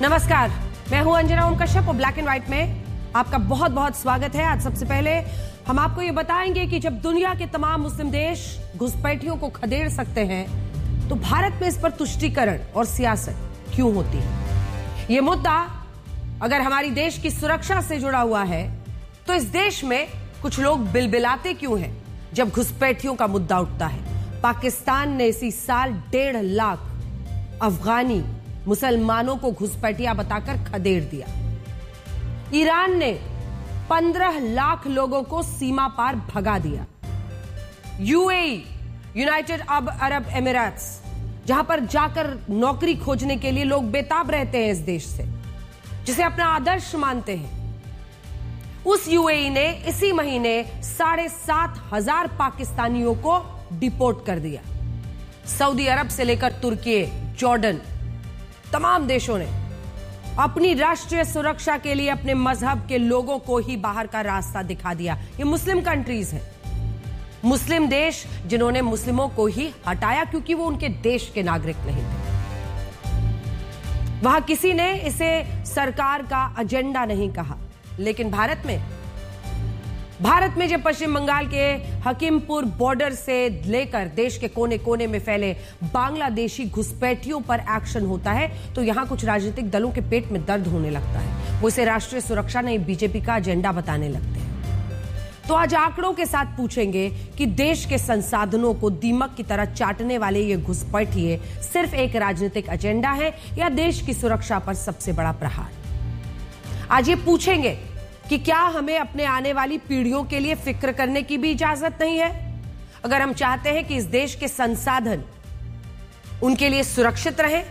नमस्कार, मैं हूं अंजना ओम कश्यप और ब्लैक एंड व्हाइट में आपका बहुत बहुत स्वागत है। आज सबसे पहले हम आपको ये बताएंगे कि जब दुनिया के तमाम मुस्लिम देश घुसपैठियों को खदेड़ सकते हैं तो भारत में इस पर तुष्टीकरण और सियासत क्यों होती है। ये मुद्दा अगर हमारी देश की सुरक्षा से जुड़ा हुआ है तो इस देश में कुछ लोग बिलबिलाते क्यों हैं जब घुसपैठियों का मुद्दा उठता है। पाकिस्तान ने इसी साल 1.5 लाख अफगानी मुसलमानों को घुसपैठिया बताकर खदेड़ दिया। ईरान ने 15 लाख लोगों को सीमा पार भगा दिया। यूएई, यूनाइटेड अरब एमिरेट्स, जहां पर जाकर नौकरी खोजने के लिए लोग बेताब रहते हैं इस देश से, जिसे अपना आदर्श मानते हैं, उस यूएई ने इसी महीने 7,500 पाकिस्तानियों को डिपोर्ट कर दिया। सऊदी अरब से लेकर तुर्की, जॉर्डन, तमाम देशों ने अपनी राष्ट्रीय सुरक्षा के लिए अपने मजहब के लोगों को ही बाहर का रास्ता दिखा दिया। ये मुस्लिम कंट्रीज हैं, मुस्लिम देश जिन्होंने मुस्लिमों को ही हटाया क्योंकि वो उनके देश के नागरिक नहीं थे। वहां किसी ने इसे सरकार का एजेंडा नहीं कहा, लेकिन भारत में जब पश्चिम बंगाल के हकीमपुर बॉर्डर से लेकर देश के कोने कोने में फैले बांग्लादेशी घुसपैठियों पर एक्शन होता है तो यहां कुछ राजनीतिक दलों के पेट में दर्द होने लगता है। वो इसे राष्ट्रीय सुरक्षा नहीं बीजेपी का एजेंडा बताने लगते हैं। तो आज आंकड़ों के साथ पूछेंगे कि देश के संसाधनों को दीमक की तरह चाटने वाले ये घुसपैठिए सिर्फ एक राजनीतिक एजेंडा है या देश की सुरक्षा पर सबसे बड़ा प्रहार। आज ये पूछेंगे कि क्या हमें अपने आने वाली पीढ़ियों के लिए फिक्र करने की भी इजाजत नहीं है। अगर हम चाहते हैं कि इस देश के संसाधन उनके लिए सुरक्षित रहें,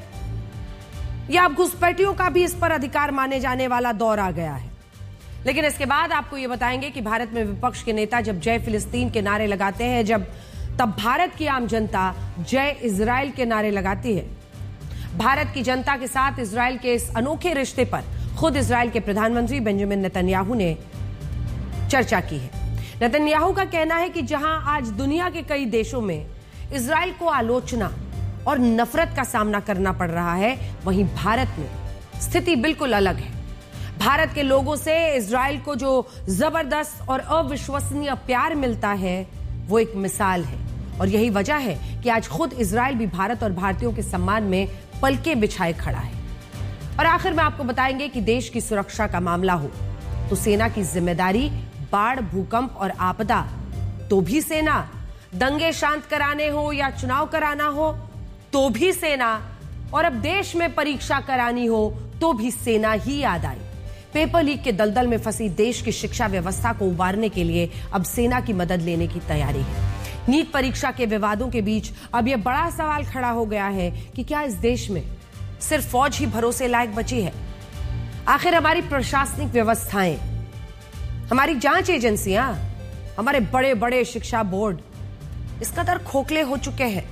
या अब घुसपैठियों का भी इस पर अधिकार माने जाने वाला दौर आ गया है। लेकिन इसके बाद आपको यह बताएंगे कि भारत में विपक्ष के नेता जब जय फिलिस्तीन के नारे लगाते हैं, तब भारत की आम जनता जय इजराइल के नारे लगाती है। भारत की जनता के साथ इजराइल के इस अनोखे रिश्ते पर खुद इजराइल के प्रधानमंत्री बेंजामिन नेतन्याहू ने चर्चा की है। नेतन्याहू का कहना है कि जहां आज दुनिया के कई देशों में इजराइल को आलोचना और नफरत का सामना करना पड़ रहा है, वहीं भारत में स्थिति बिल्कुल अलग है। भारत के लोगों से इजराइल को जो जबरदस्त और अविश्वसनीय प्यार मिलता है वो एक मिसाल है, और यही वजह है कि आज खुद इजराइल भी भारत और भारतीयों के सम्मान में पलके बिछाए खड़ा है। और आखिर में आपको बताएंगे कि देश की सुरक्षा का मामला हो तो सेना की जिम्मेदारी, बाढ़, भूकंप और आपदा तो भी सेना, दंगे शांत कराने हो या चुनाव कराना हो तो भी सेना, और अब देश में परीक्षा करानी हो तो भी सेना ही याद आई। पेपर लीक के दलदल में फंसी देश की शिक्षा व्यवस्था को उबारने के लिए अब सेना की मदद लेने की तैयारी है। नीट परीक्षा के विवादों के बीच अब यह बड़ा सवाल खड़ा हो गया है कि क्या इस देश में सिर्फ फौज ही भरोसे लायक बची है। आखिर हमारी प्रशासनिक व्यवस्थाएं, हमारी जांच एजेंसियां, हमारे बड़े बड़े शिक्षा बोर्ड इस कदर खोखले हो चुके हैं,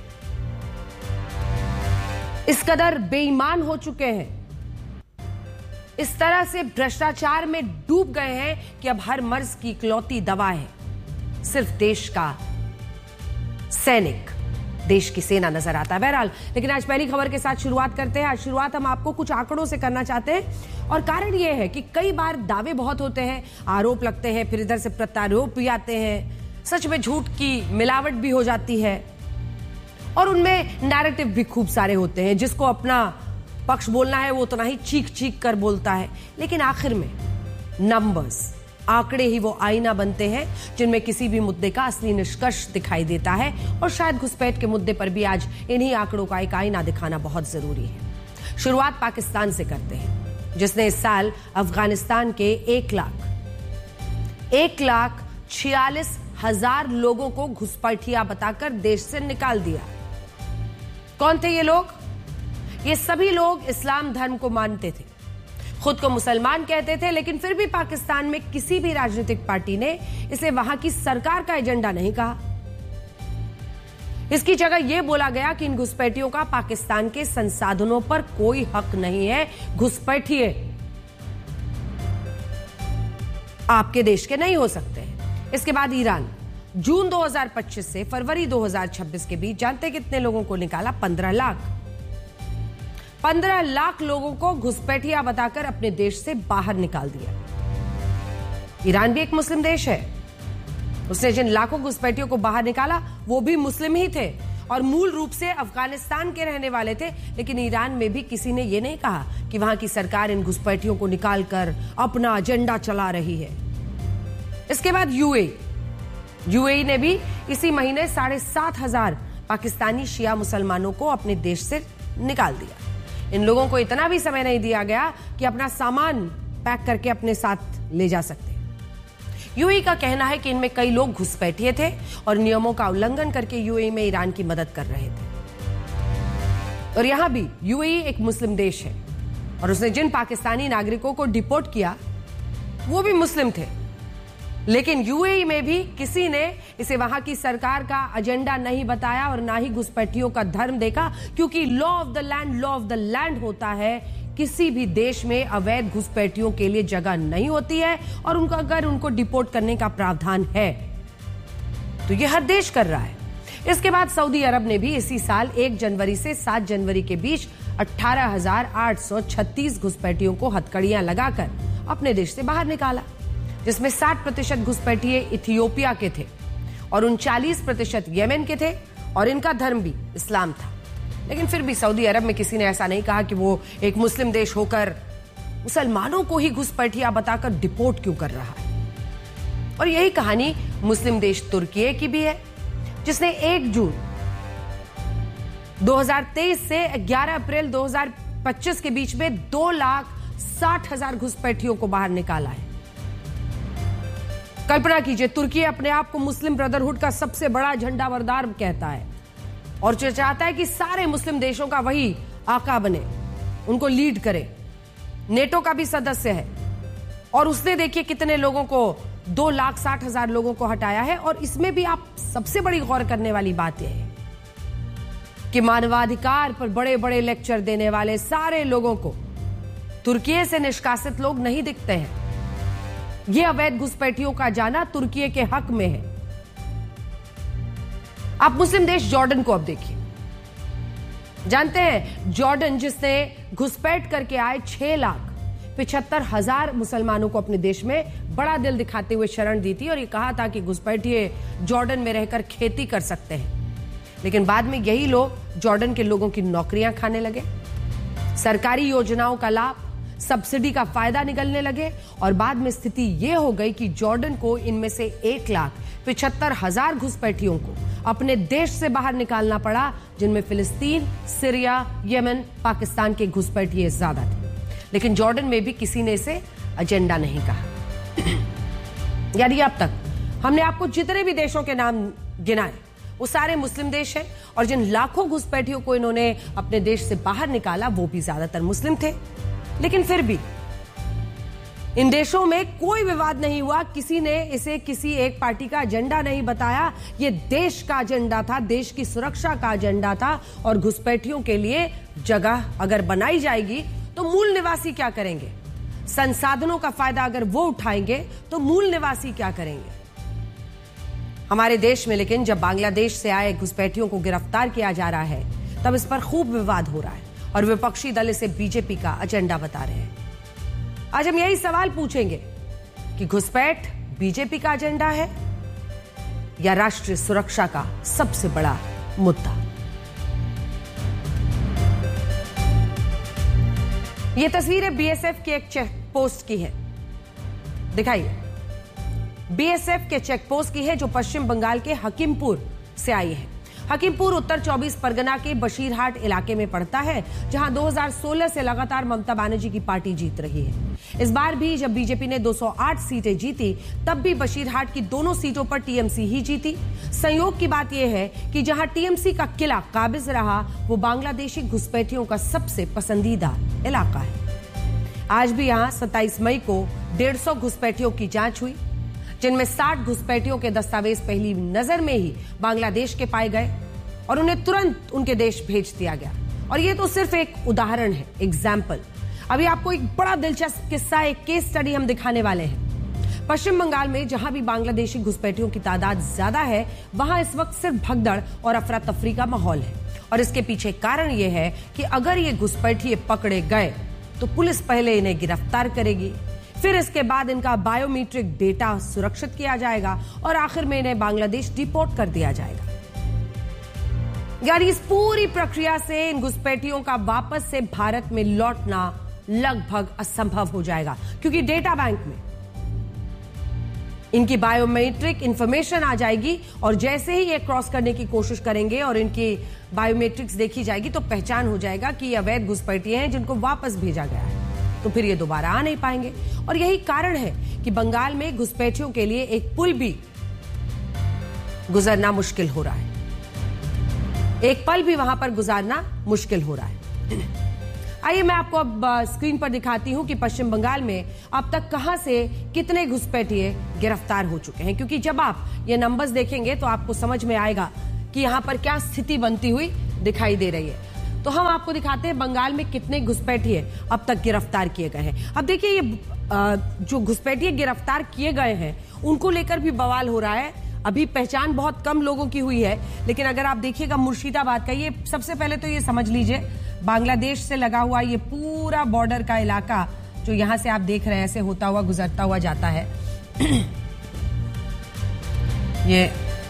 इस कदर बेईमान हो चुके हैं, इस तरह से भ्रष्टाचार में डूब गए हैं कि अब हर मर्ज की इकलौती दवा है सिर्फ देश का सैनिक, देश की सेना नजर आता है। बहरहाल, लेकिन आज पहली खबर के साथ शुरुआत करते हैं। आज शुरुआत हम आपको कुछ आंकड़ों से करना चाहते हैं, और कारण यह है कि कई बार दावे बहुत होते हैं, आरोप लगते हैं, फिर इधर से प्रत्यारोप भी आते हैं, सच में झूठ की मिलावट भी हो जाती है, और उनमें नैरेटिव भी खूब सारे होते हैं। जिसको अपना पक्ष बोलना है वो उतना ही चीख चीख कर बोलता है, लेकिन आखिर में नंबर्स, आंकड़े ही वो आईना बनते हैं जिनमें किसी भी मुद्दे का असली निष्कर्ष दिखाई देता है, और शायद घुसपैठ के मुद्दे पर भी आज इन्हीं आंकड़ों का एक आईना दिखाना बहुत जरूरी है। शुरुआत पाकिस्तान से करते हैं, जिसने इस साल अफगानिस्तान के 1,46,000 लोगों को घुसपैठिया बताकर देश से निकाल दिया। कौन थे ये लोग? ये सभी लोग इस्लाम धर्म को मानते थे, खुद को मुसलमान कहते थे, लेकिन फिर भी पाकिस्तान में किसी भी राजनीतिक पार्टी ने इसे वहां की सरकार का एजेंडा नहीं कहा। इसकी जगह यह बोला गया कि इन घुसपैठियों का पाकिस्तान के संसाधनों पर कोई हक नहीं है, घुसपैठिए आपके देश के नहीं हो सकते हैं। इसके बाद ईरान, जून 2025 से फरवरी 2026 के बीच जानते कितने लोगों को निकाला? 15 लाख। 15 लाख लोगों को घुसपैठिया बताकर अपने देश से बाहर निकाल दिया। ईरान भी एक मुस्लिम देश है। उसने जिन लाखों घुसपैठियों को बाहर निकाला वो भी मुस्लिम ही थे और मूल रूप से अफगानिस्तान के रहने वाले थे। लेकिन ईरान में भी किसी ने यह नहीं कहा कि वहां की सरकार इन घुसपैठियों को निकालकर अपना एजेंडा चला रही है। इसके बाद यूएई ने भी इसी महीने 7,500 पाकिस्तानी शिया मुसलमानों को अपने देश से निकाल दिया। इन लोगों को इतना भी समय नहीं दिया गया कि अपना सामान पैक करके अपने साथ ले जा सकते। यूएई का कहना है कि इनमें कई लोग घुसपैठिए थे और नियमों का उल्लंघन करके यूएई में ईरान की मदद कर रहे थे। और यहां भी यूएई एक मुस्लिम देश है और उसने जिन पाकिस्तानी नागरिकों को डिपोर्ट किया वो भी मुस्लिम थे। लेकिन यूएई में भी किसी ने इसे वहां की सरकार का एजेंडा नहीं बताया और ना ही घुसपैठियों का धर्म देखा, क्योंकि लॉ ऑफ द लैंड होता है। किसी भी देश में अवैध घुसपैठियों के लिए जगह नहीं होती है और अगर उनको डिपोर्ट करने का प्रावधान है तो यह हर देश कर रहा है। इसके बाद सऊदी अरब ने भी इसी साल 1 जनवरी से 7 जनवरी के बीच 18,836 घुसपैठियों को हथकड़ियां लगाकर अपने देश से बाहर निकाला, जिसमें 60% घुसपैठिए इथियोपिया के थे और 39% येमेन के थे और इनका धर्म भी इस्लाम था। लेकिन फिर भी सऊदी अरब में किसी ने ऐसा नहीं कहा कि वो एक मुस्लिम देश होकर मुसलमानों को ही घुसपैठिया बताकर डिपोर्ट क्यों कर रहा है। और यही कहानी मुस्लिम देश तुर्की की भी है, जिसने 1 जून 2023 से 11 अप्रैल 2025 के बीच में 2,60,000 घुसपैठियों को बाहर निकाला है। कल्पना कीजिए, तुर्की अपने आप को मुस्लिम ब्रदरहुड का सबसे बड़ा झंडाबरदार कहता है और जो चाहता है कि सारे मुस्लिम देशों का वही आका बने, उनको लीड करे। नेटो का भी सदस्य है और उसने देखिए कितने लोगों को 2,60,000 लोगों को हटाया है। और इसमें भी आप सबसे बड़ी गौर करने वाली बात यह है कि मानवाधिकार पर बड़े बड़े लेक्चर देने वाले सारे लोगों को तुर्की से निष्कासित लोग नहीं दिखते हैं। यह अवैध घुसपैठियों का जाना तुर्की के हक में है। आप मुस्लिम देश जॉर्डन को अब देखिए। जानते हैं जॉर्डन जिसने घुसपैठ करके आए 6,75,000 मुसलमानों को अपने देश में बड़ा दिल दिखाते हुए शरण दी थी और ये कहा था कि घुसपैठिए जॉर्डन में रहकर खेती कर सकते हैं। लेकिन बाद में यही लोग जॉर्डन के लोगों की नौकरियां खाने लगे, सरकारी योजनाओं का लाभ, सब्सिडी का फायदा निकलने लगे और बाद में स्थिति यह हो गई कि जॉर्डन को इनमें से 1,75,000 घुसपैठियों को अपने देश से बाहर निकालना पड़ा, जिनमें फिलिस्तीन, सीरिया, येमेन, पाकिस्तान के घुसपैठिए ज्यादा थे। लेकिन जॉर्डन में भी किसी ने इसे एजेंडा नहीं कहा। यानी अब तक हमने आपको जितने भी देशों के नाम गिनाए वो सारे मुस्लिम देश हैं और जिन लाखों घुसपैठियों को इन्होंने अपने देश से बाहर निकाला वो भी ज्यादातर मुस्लिम थे। लेकिन फिर भी इन देशों में कोई विवाद नहीं हुआ, किसी ने इसे किसी एक पार्टी का एजेंडा नहीं बताया। ये देश का एजेंडा था, देश की सुरक्षा का एजेंडा था। और घुसपैठियों के लिए जगह अगर बनाई जाएगी तो मूल निवासी क्या करेंगे? संसाधनों का फायदा अगर वो उठाएंगे तो मूल निवासी क्या करेंगे? हमारे देश में लेकिन जब बांग्लादेश से आए घुसपैठियों को गिरफ्तार किया जा रहा है तब इस पर खूब विवाद हो रहा है और विपक्षी दल इसे बीजेपी का एजेंडा बता रहे हैं। आज हम यही सवाल पूछेंगे कि घुसपैठ बीजेपी का एजेंडा है या राष्ट्रीय सुरक्षा का सबसे बड़ा मुद्दा। यह तस्वीर बीएसएफ के एक चेक पोस्ट की है, दिखाइए। बीएसएफ के चेक पोस्ट की है जो पश्चिम बंगाल के हकीमपुर से आई है। हकीमपुर उत्तर 24 परगना के बशीरहाट इलाके में पड़ता है, जहां 2016 से लगातार ममता बनर्जी की पार्टी जीत रही है। इस बार भी जब बीजेपी ने 208 सीटें जीती तब भी बशीरहाट की दोनों सीटों पर टीएमसी ही जीती। संयोग की बात यह है कि जहां टीएमसी का किला काबिज रहा वो बांग्लादेशी घुसपैठियों का सबसे पसंदीदा इलाका है। आज भी यहां 27 मई को 150 घुसपैठियों की जांच हुई, जिनमें 60 घुसपैठियों के दस्तावेज पहली नजर में ही बांग्लादेश के पाए गए और उन्हें तुरंत उनके देश भेज दिया गया। और ये तो सिर्फ एक उदाहरण है, एग्जाम्पल। अभी आपको एक बड़ा दिलचस्प किस्सा, एक केस स्टडी हम दिखाने वाले हैं। पश्चिम बंगाल में जहां भी बांग्लादेशी घुसपैठियों की तादाद ज्यादा है वहां इस वक्त सिर्फ भगदड़ और अफरा तफरी का माहौल है और इसके पीछे कारण यह है कि अगर ये घुसपैठिए पकड़े गए तो पुलिस पहले इन्हें गिरफ्तार करेगी, फिर इसके बाद इनका बायोमेट्रिक डेटा सुरक्षित किया जाएगा और आखिर में इन्हें बांग्लादेश डिपोर्ट कर दिया जाएगा। यानी इस पूरी प्रक्रिया से इन घुसपैठियों का वापस से भारत में लौटना लगभग असंभव हो जाएगा, क्योंकि डेटा बैंक में इनकी बायोमेट्रिक इंफॉर्मेशन आ जाएगी और जैसे ही ये क्रॉस करने की कोशिश करेंगे और इनकी बायोमेट्रिक्स देखी जाएगी तो पहचान हो जाएगा कि ये अवैध घुसपैठिए हैं जिनको वापस भेजा गया है, तो फिर ये दोबारा आ नहीं पाएंगे। और यही कारण है कि बंगाल में घुसपैठियों के लिए एक पुल भी गुजरना मुश्किल हो रहा है, एक पल भी वहां पर गुजारना मुश्किल हो रहा है। आइए मैं आपको अब स्क्रीन पर दिखाती हूं कि पश्चिम बंगाल में अब तक कहां से कितने घुसपैठिए गिरफ्तार हो चुके हैं, क्योंकि जब आप ये नंबर्स देखेंगे तो आपको समझ में आएगा कि यहां पर क्या स्थिति बनती हुई दिखाई दे रही है। तो हम आपको दिखाते हैं बंगाल में कितने घुसपैठिए अब तक गिरफ्तार किए गए हैं। अब देखिए ये जो घुसपैठिए गिरफ्तार किए गए हैं उनको लेकर भी बवाल हो रहा है। अभी पहचान बहुत कम लोगों की हुई है, लेकिन अगर आप देखिएगा मुर्शिदाबाद का, ये सबसे पहले तो ये समझ लीजिए बांग्लादेश से लगा हुआ ये पूरा बॉर्डर का इलाका जो यहां से आप देख रहे हैं ऐसे होता हुआ गुजरता हुआ जाता है। ये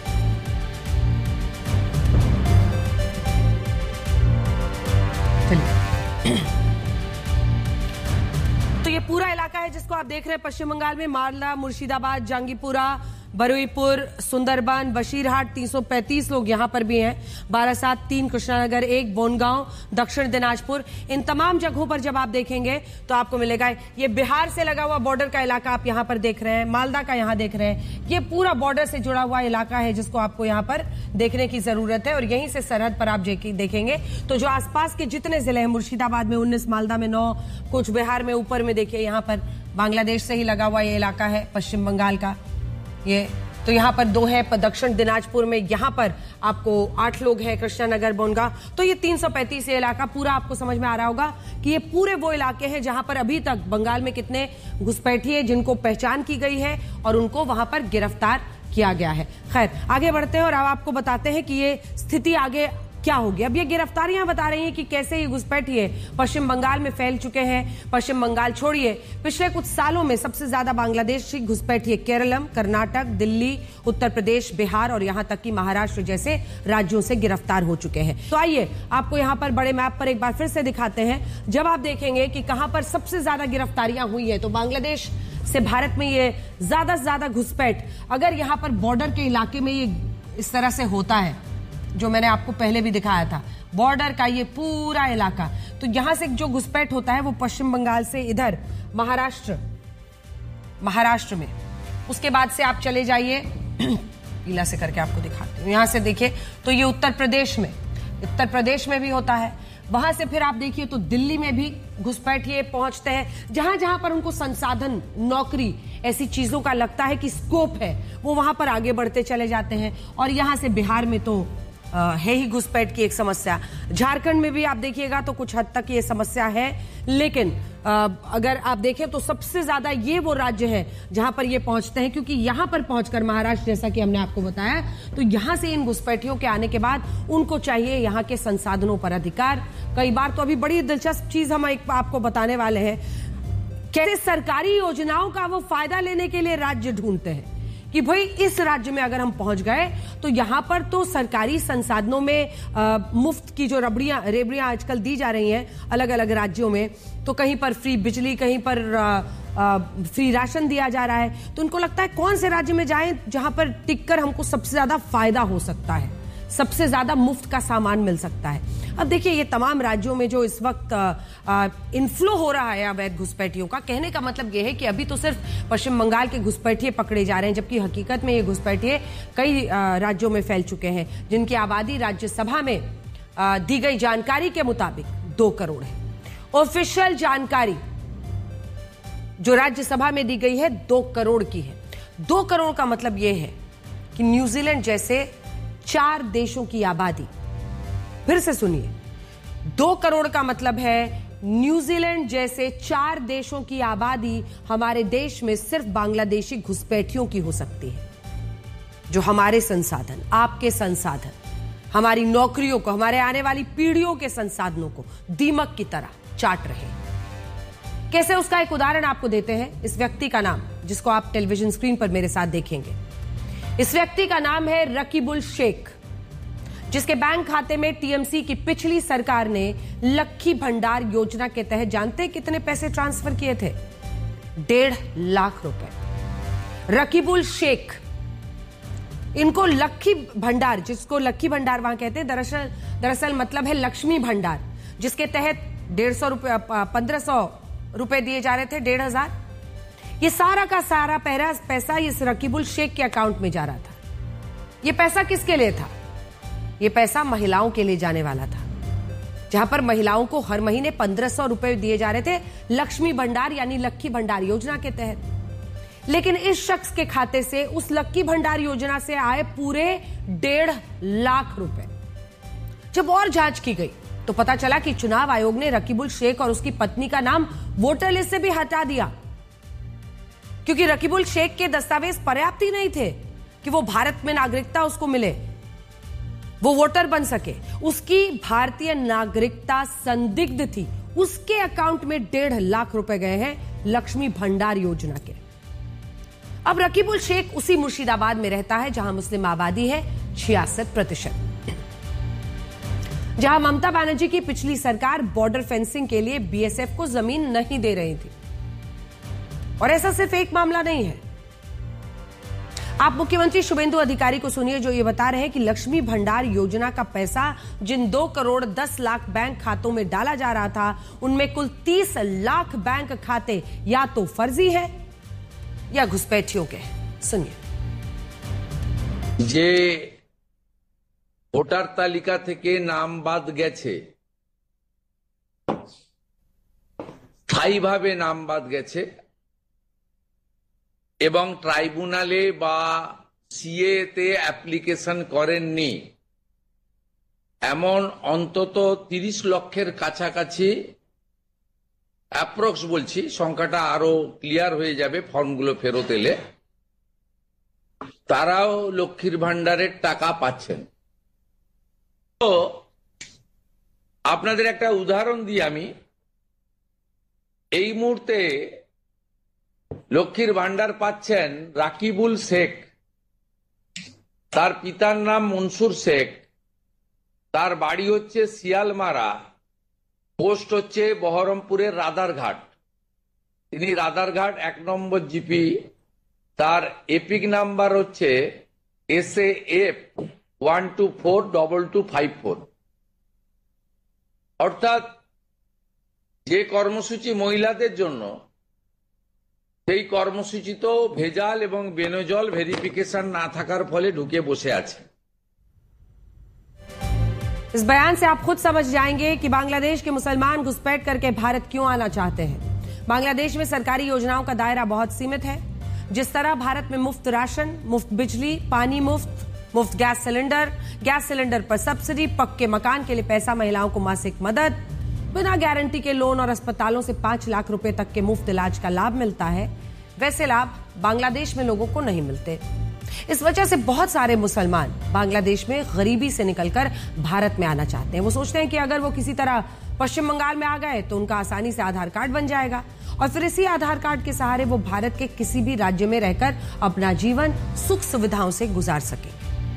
तो ये पूरा इलाका है जिसको आप देख रहे हैं पश्चिम बंगाल में, मालदा, मुर्शिदाबाद, जंगीपुरा, बरुईपुर, सुंदरबन, बशीरहाट, 335 लोग यहां पर भी हैं, बारासात 3, कृष्णानगर 1, बोनगांव, दक्षिण दिनाजपुर। इन तमाम जगहों पर जब आप देखेंगे तो आपको मिलेगा ये बिहार से लगा हुआ बॉर्डर का इलाका आप यहां पर देख रहे हैं, मालदा का यहां देख रहे हैं। ये पूरा बॉर्डर से जुड़ा हुआ इलाका है जिसको आपको यहां पर देखने की जरूरत है। और यहीं से सरहद पर आप देखेंगे तो जो आसपास के जितने जिले हैं, मुर्शिदाबाद में 19, मालदा में 9, कुछ बिहार में ऊपर में देखिए यहां पर बांग्लादेश से ही लगा हुआ ये इलाका है पश्चिम बंगाल का। ये तो यहां पर 2 है, दक्षिण दिनाजपुर में यहां पर आपको 8 लोग हैं, कृष्णानगर, बोनगांव। तो ये 335 ये इलाका पूरा आपको समझ में आ रहा होगा कि ये पूरे वो इलाके हैं जहां पर अभी तक बंगाल में कितने घुसपैठिए जिनको पहचान की गई है और उनको वहां पर गिरफ्तार किया गया है। खैर आगे बढ़ते हैं और अब आपको बताते हैं कि ये स्थिति आगे क्या होगी। अब ये गिरफ्तारियां बता रही हैं कि कैसे ये घुसपैठिए पश्चिम बंगाल में फैल चुके हैं। पश्चिम बंगाल छोड़िए, पिछले कुछ सालों में सबसे ज्यादा बांग्लादेशी घुसपैठिए केरलम, कर्नाटक, दिल्ली, उत्तर प्रदेश, बिहार और यहां तक कि महाराष्ट्र जैसे राज्यों से गिरफ्तार हो चुके हैं। तो आइए आपको यहां पर बड़े मैप पर एक बार फिर से दिखाते हैं। जब आप देखेंगे कि कहां पर सबसे ज्यादा गिरफ्तारियां हुई है तो बांग्लादेश से भारत में ये ज्यादा से ज्यादा घुसपैठ अगर यहां पर बॉर्डर के इलाके में ये इस तरह से होता है जो मैंने आपको पहले भी दिखाया था, बॉर्डर का ये पूरा इलाका, तो यहां से जो घुसपैठ होता है वो पश्चिम बंगाल से इधर महाराष्ट्र में, उसके बाद से आप चले जाइए पीला से करके आपको दिखाती हूं, यहां से देखिए तो ये उत्तर प्रदेश में भी होता है। वहां से फिर आप देखिए तो दिल्ली में भी घुसपैठिए पहुंचते हैं, जहां जहां पर उनको संसाधन, नौकरी, ऐसी चीजों का लगता है कि स्कोप है वो वहां पर आगे बढ़ते चले जाते हैं। और यहां से बिहार में तो है ही घुसपैठ की एक समस्या। झारखंड में भी आप देखिएगा तो कुछ हद तक ये समस्या है, लेकिन अगर आप देखें तो सबसे ज्यादा ये वो राज्य है जहां पर ये पहुंचते हैं, क्योंकि यहां पर पहुंचकर महाराष्ट्र, जैसा कि हमने आपको बताया, तो यहां से इन घुसपैठियों के आने के बाद उनको चाहिए यहां के संसाधनों पर अधिकार। कई बार तो अभी बड़ी दिलचस्प चीज हम एक आपको बताने वाले हैं, कैसे सरकारी योजनाओं का वो फायदा लेने के लिए राज्य ढूंढते हैं कि भाई इस राज्य में अगर हम पहुंच गए तो यहां पर तो सरकारी संसाधनों में मुफ्त की जो रेबड़ियां आजकल दी जा रही हैं अलग अलग राज्यों में, तो कहीं पर फ्री बिजली, कहीं पर फ्री राशन दिया जा रहा है, तो उनको लगता है कौन से राज्य में जाएं जहां पर टिककर हमको सबसे ज्यादा फायदा हो सकता है, सबसे ज्यादा मुफ्त का सामान मिल सकता है। अब देखिए ये तमाम राज्यों में जो इस वक्त इनफ्लो हो रहा है अवैध घुसपैठियों का, कहने का मतलब ये है कि अभी तो सिर्फ पश्चिम बंगाल के घुसपैठिए पकड़े जा रहे हैं, जबकि हकीकत में ये घुसपैठिए कई राज्यों में फैल चुके हैं, जिनकी आबादी राज्यसभा में दी गई जानकारी के मुताबिक 2 करोड़ है। ऑफिशियल जानकारी जो राज्यसभा में दी गई है 2 करोड़ की है। 2 करोड़ का मतलब यह है कि न्यूजीलैंड जैसे 4 देशों की आबादी, फिर से सुनिए, 2 करोड़ का मतलब है न्यूजीलैंड जैसे 4 देशों की आबादी हमारे देश में सिर्फ बांग्लादेशी घुसपैठियों की हो सकती है। जो हमारे संसाधन, आपके संसाधन, हमारी नौकरियों को, हमारे आने वाली पीढ़ियों के संसाधनों को दीमक की तरह चाट रहे हैं। कैसे, उसका एक उदाहरण आपको देते हैं। इस व्यक्ति का नाम, जिसको आप टेलीविजन स्क्रीन पर मेरे साथ देखेंगे, इस व्यक्ति का नाम है रकीबुल शेख, जिसके बैंक खाते में टीएमसी की पिछली सरकार ने लक्की भंडार योजना के तहत जानते कितने पैसे ट्रांसफर किए थे? 1.5 लाख रुपए। रकीबुल शेख, इनको लक्की भंडार, जिसको लक्की भंडार वहां कहते हैं, दरअसल मतलब है लक्ष्मी भंडार, जिसके तहत 1500 रुपए दिए जा रहे थे, 1500। ये सारा का सारा पैसा इस रकीबुल शेख के अकाउंट में जा रहा था। ये पैसा किसके लिए था? ये पैसा महिलाओं के लिए जाने वाला था, जहां पर महिलाओं को हर महीने 1500 रुपए दिए जा रहे थे लक्ष्मी भंडार यानी लक्की भंडार योजना के तहत। लेकिन इस शख्स के खाते से उस लक्की भंडार योजना से आए पूरे 1.5 लाख रुपए। जब और जांच की गई तो पता चला कि चुनाव आयोग ने रकीबुल शेख और उसकी पत्नी का नाम वोटर लिस्ट से भी हटा दिया, क्योंकि रकीबुल शेख के दस्तावेज पर्याप्त ही नहीं थे कि वो भारत में नागरिकता उसको मिले, वो वोटर बन सके। उसकी भारतीय नागरिकता संदिग्ध थी। उसके अकाउंट में 1.5 लाख रुपए गए हैं लक्ष्मी भंडार योजना के। अब रकीबुल शेख उसी मुर्शिदाबाद में रहता है जहां मुस्लिम आबादी है 66%, जहां ममता बनर्जी की पिछली सरकार बॉर्डर फेंसिंग के लिए बीएसएफ को जमीन नहीं दे रही थी। और ऐसा सिर्फ एक मामला नहीं है। आप मुख्यमंत्री शुभेंदु अधिकारी को सुनिए, जो ये बता रहे हैं कि लक्ष्मी भंडार योजना का पैसा जिन 2 करोड़ 10 लाख बैंक खातों में डाला जा रहा था, उनमें कुल 30 लाख बैंक खाते या तो फर्जी है या घुसपैठियों के। सुनिए। যে ভোটার তালিকা থেকে নাম বাদ গেছে, স্থায়ীভাবে নাম বাদ গেছে এবং ট্রাইব্যুনালে বা সিএ তে অ্যাপ্লিকেশন করেননি এমন অন্তত 30 লক্ষের কাছাকাছি, অ্যাপ্রক্স বলছি, সংখ্যাটা আরো ক্লিয়ার হয়ে যাবে ফর্মগুলো ফেরত এলে, তারাও লক্ষ্মীর ভান্ডারের টাকা পাচ্ছেন। তো আপনাদের একটা উদাহরণ দিই আমি। এই মুহূর্তে লক্ষ্মীর ভান্ডার পাচ্ছেন রাকিবুল শেখ, তার পিতার নাম মনসুর শেখ, তার বাড়ি হচ্ছে শিয়ালমারা, পোস্ট হচ্ছে বহরমপুরের রাদারঘাট। তিনি রাদারঘাট 1 নম্বর জিপি, তার এপিক নাম্বার হচ্ছে SAF 1242254। অর্থাৎ যে কর্মসূচি মহিলাদের জন্য, সেই কর্মসূচি তো ভেজাল এবং বেনজল ভেরিফিকেশন না থাকার ফলে ঢুকে বসে আছে। इस बयान से आप खुद समझ जाएंगे कि बांग्लादेश के मुसलमान घुसपैठ करके भारत क्यों आना चाहते हैं। बांग्लादेश में सरकारी योजनाओं का दायरा बहुत सीमित है। जिस तरह भारत में मुफ्त राशन, मुफ्त बिजली, पानी मुफ्त गैस सिलेंडर पर सब्सिडी, पक्के मकान के लिए पैसा, महिलाओं को मासिक मदद, बिना गारंटी के लोन और अस्पतालों से 5 लाख रुपए तक के मुफ्त इलाज का लाभ मिलता है, वैसे लाभ बांग्लादेश में लोगों को नहीं मिलते। इस वजह से बहुत सारे मुसलमान बांग्लादेश में गरीबी से निकलकर भारत में आना चाहते हैं। वो सोचते हैं कि अगर वो किसी तरह पश्चिम बंगाल में आ गए तो उनका आसानी से आधार कार्ड बन जाएगा और फिर इसी आधार कार्ड के सहारे वो भारत के किसी भी राज्य में रहकर अपना जीवन सुख सुविधाओं से गुजार सके।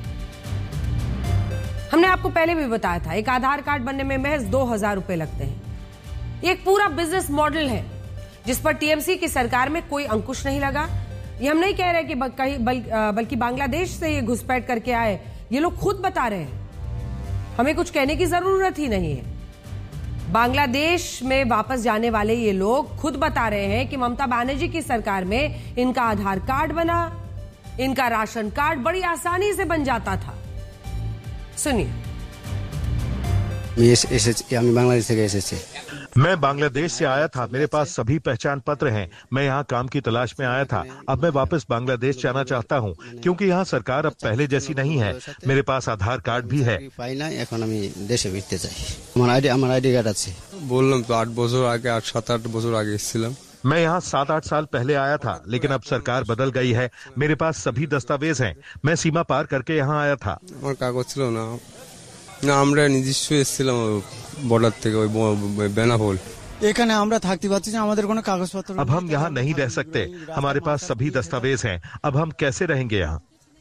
हमने आपको पहले भी बताया था, एक आधार कार्ड बनने में महज 2000 रुपए लगते हैं। ये एक पूरा बिजनेस मॉडल है जिस पर टीएमसी की सरकार में कोई अंकुश नहीं लगा। ये हम नहीं कह रहे कि बल्कि बांग्लादेश से ये घुसपैठ करके आए, ये लोग खुद बता रहे हैं। हमें कुछ कहने की जरूरत ही नहीं है। बांग्लादेश में वापस जाने वाले ये लोग खुद बता रहे हैं कि ममता बनर्जी की सरकार में इनका आधार कार्ड बना, इनका राशन कार्ड बड़ी आसानी से बन जाता था। सुनिए। मैं बांग्लादेश से आया था, मेरे पास सभी पहचान पत्र हैं। मैं यहाँ काम की तलाश में आया था। अब मैं वापस बांग्लादेश जाना चाहता हूँ क्योंकि यहाँ सरकार अब पहले जैसी नहीं है। मेरे पास आधार कार्ड भी है। बोललाम तो 8 বছর आगे 7-8 বছর आगे এসেছিলাম। मैं यहाँ 7-8 साल पहले आया था, लेकिन अब सरकार बदल गई है। मेरे पास सभी दस्तावेज हैं। मैं सीमा पार करके यहाँ आया था। আমার কাগজ ছিল না, না আমরা নিজস্ব এসেছিলাম বর্ডার থেকে ওই বেনাপোল। এখানে আমরা থাকতে পারছি না, আমাদের কোনো কাগজপত্র। अब हम यहाँ नहीं रह सकते, हमारे पास सभी दस्तावेज हैं, अब हम कैसे रहेंगे यहाँ?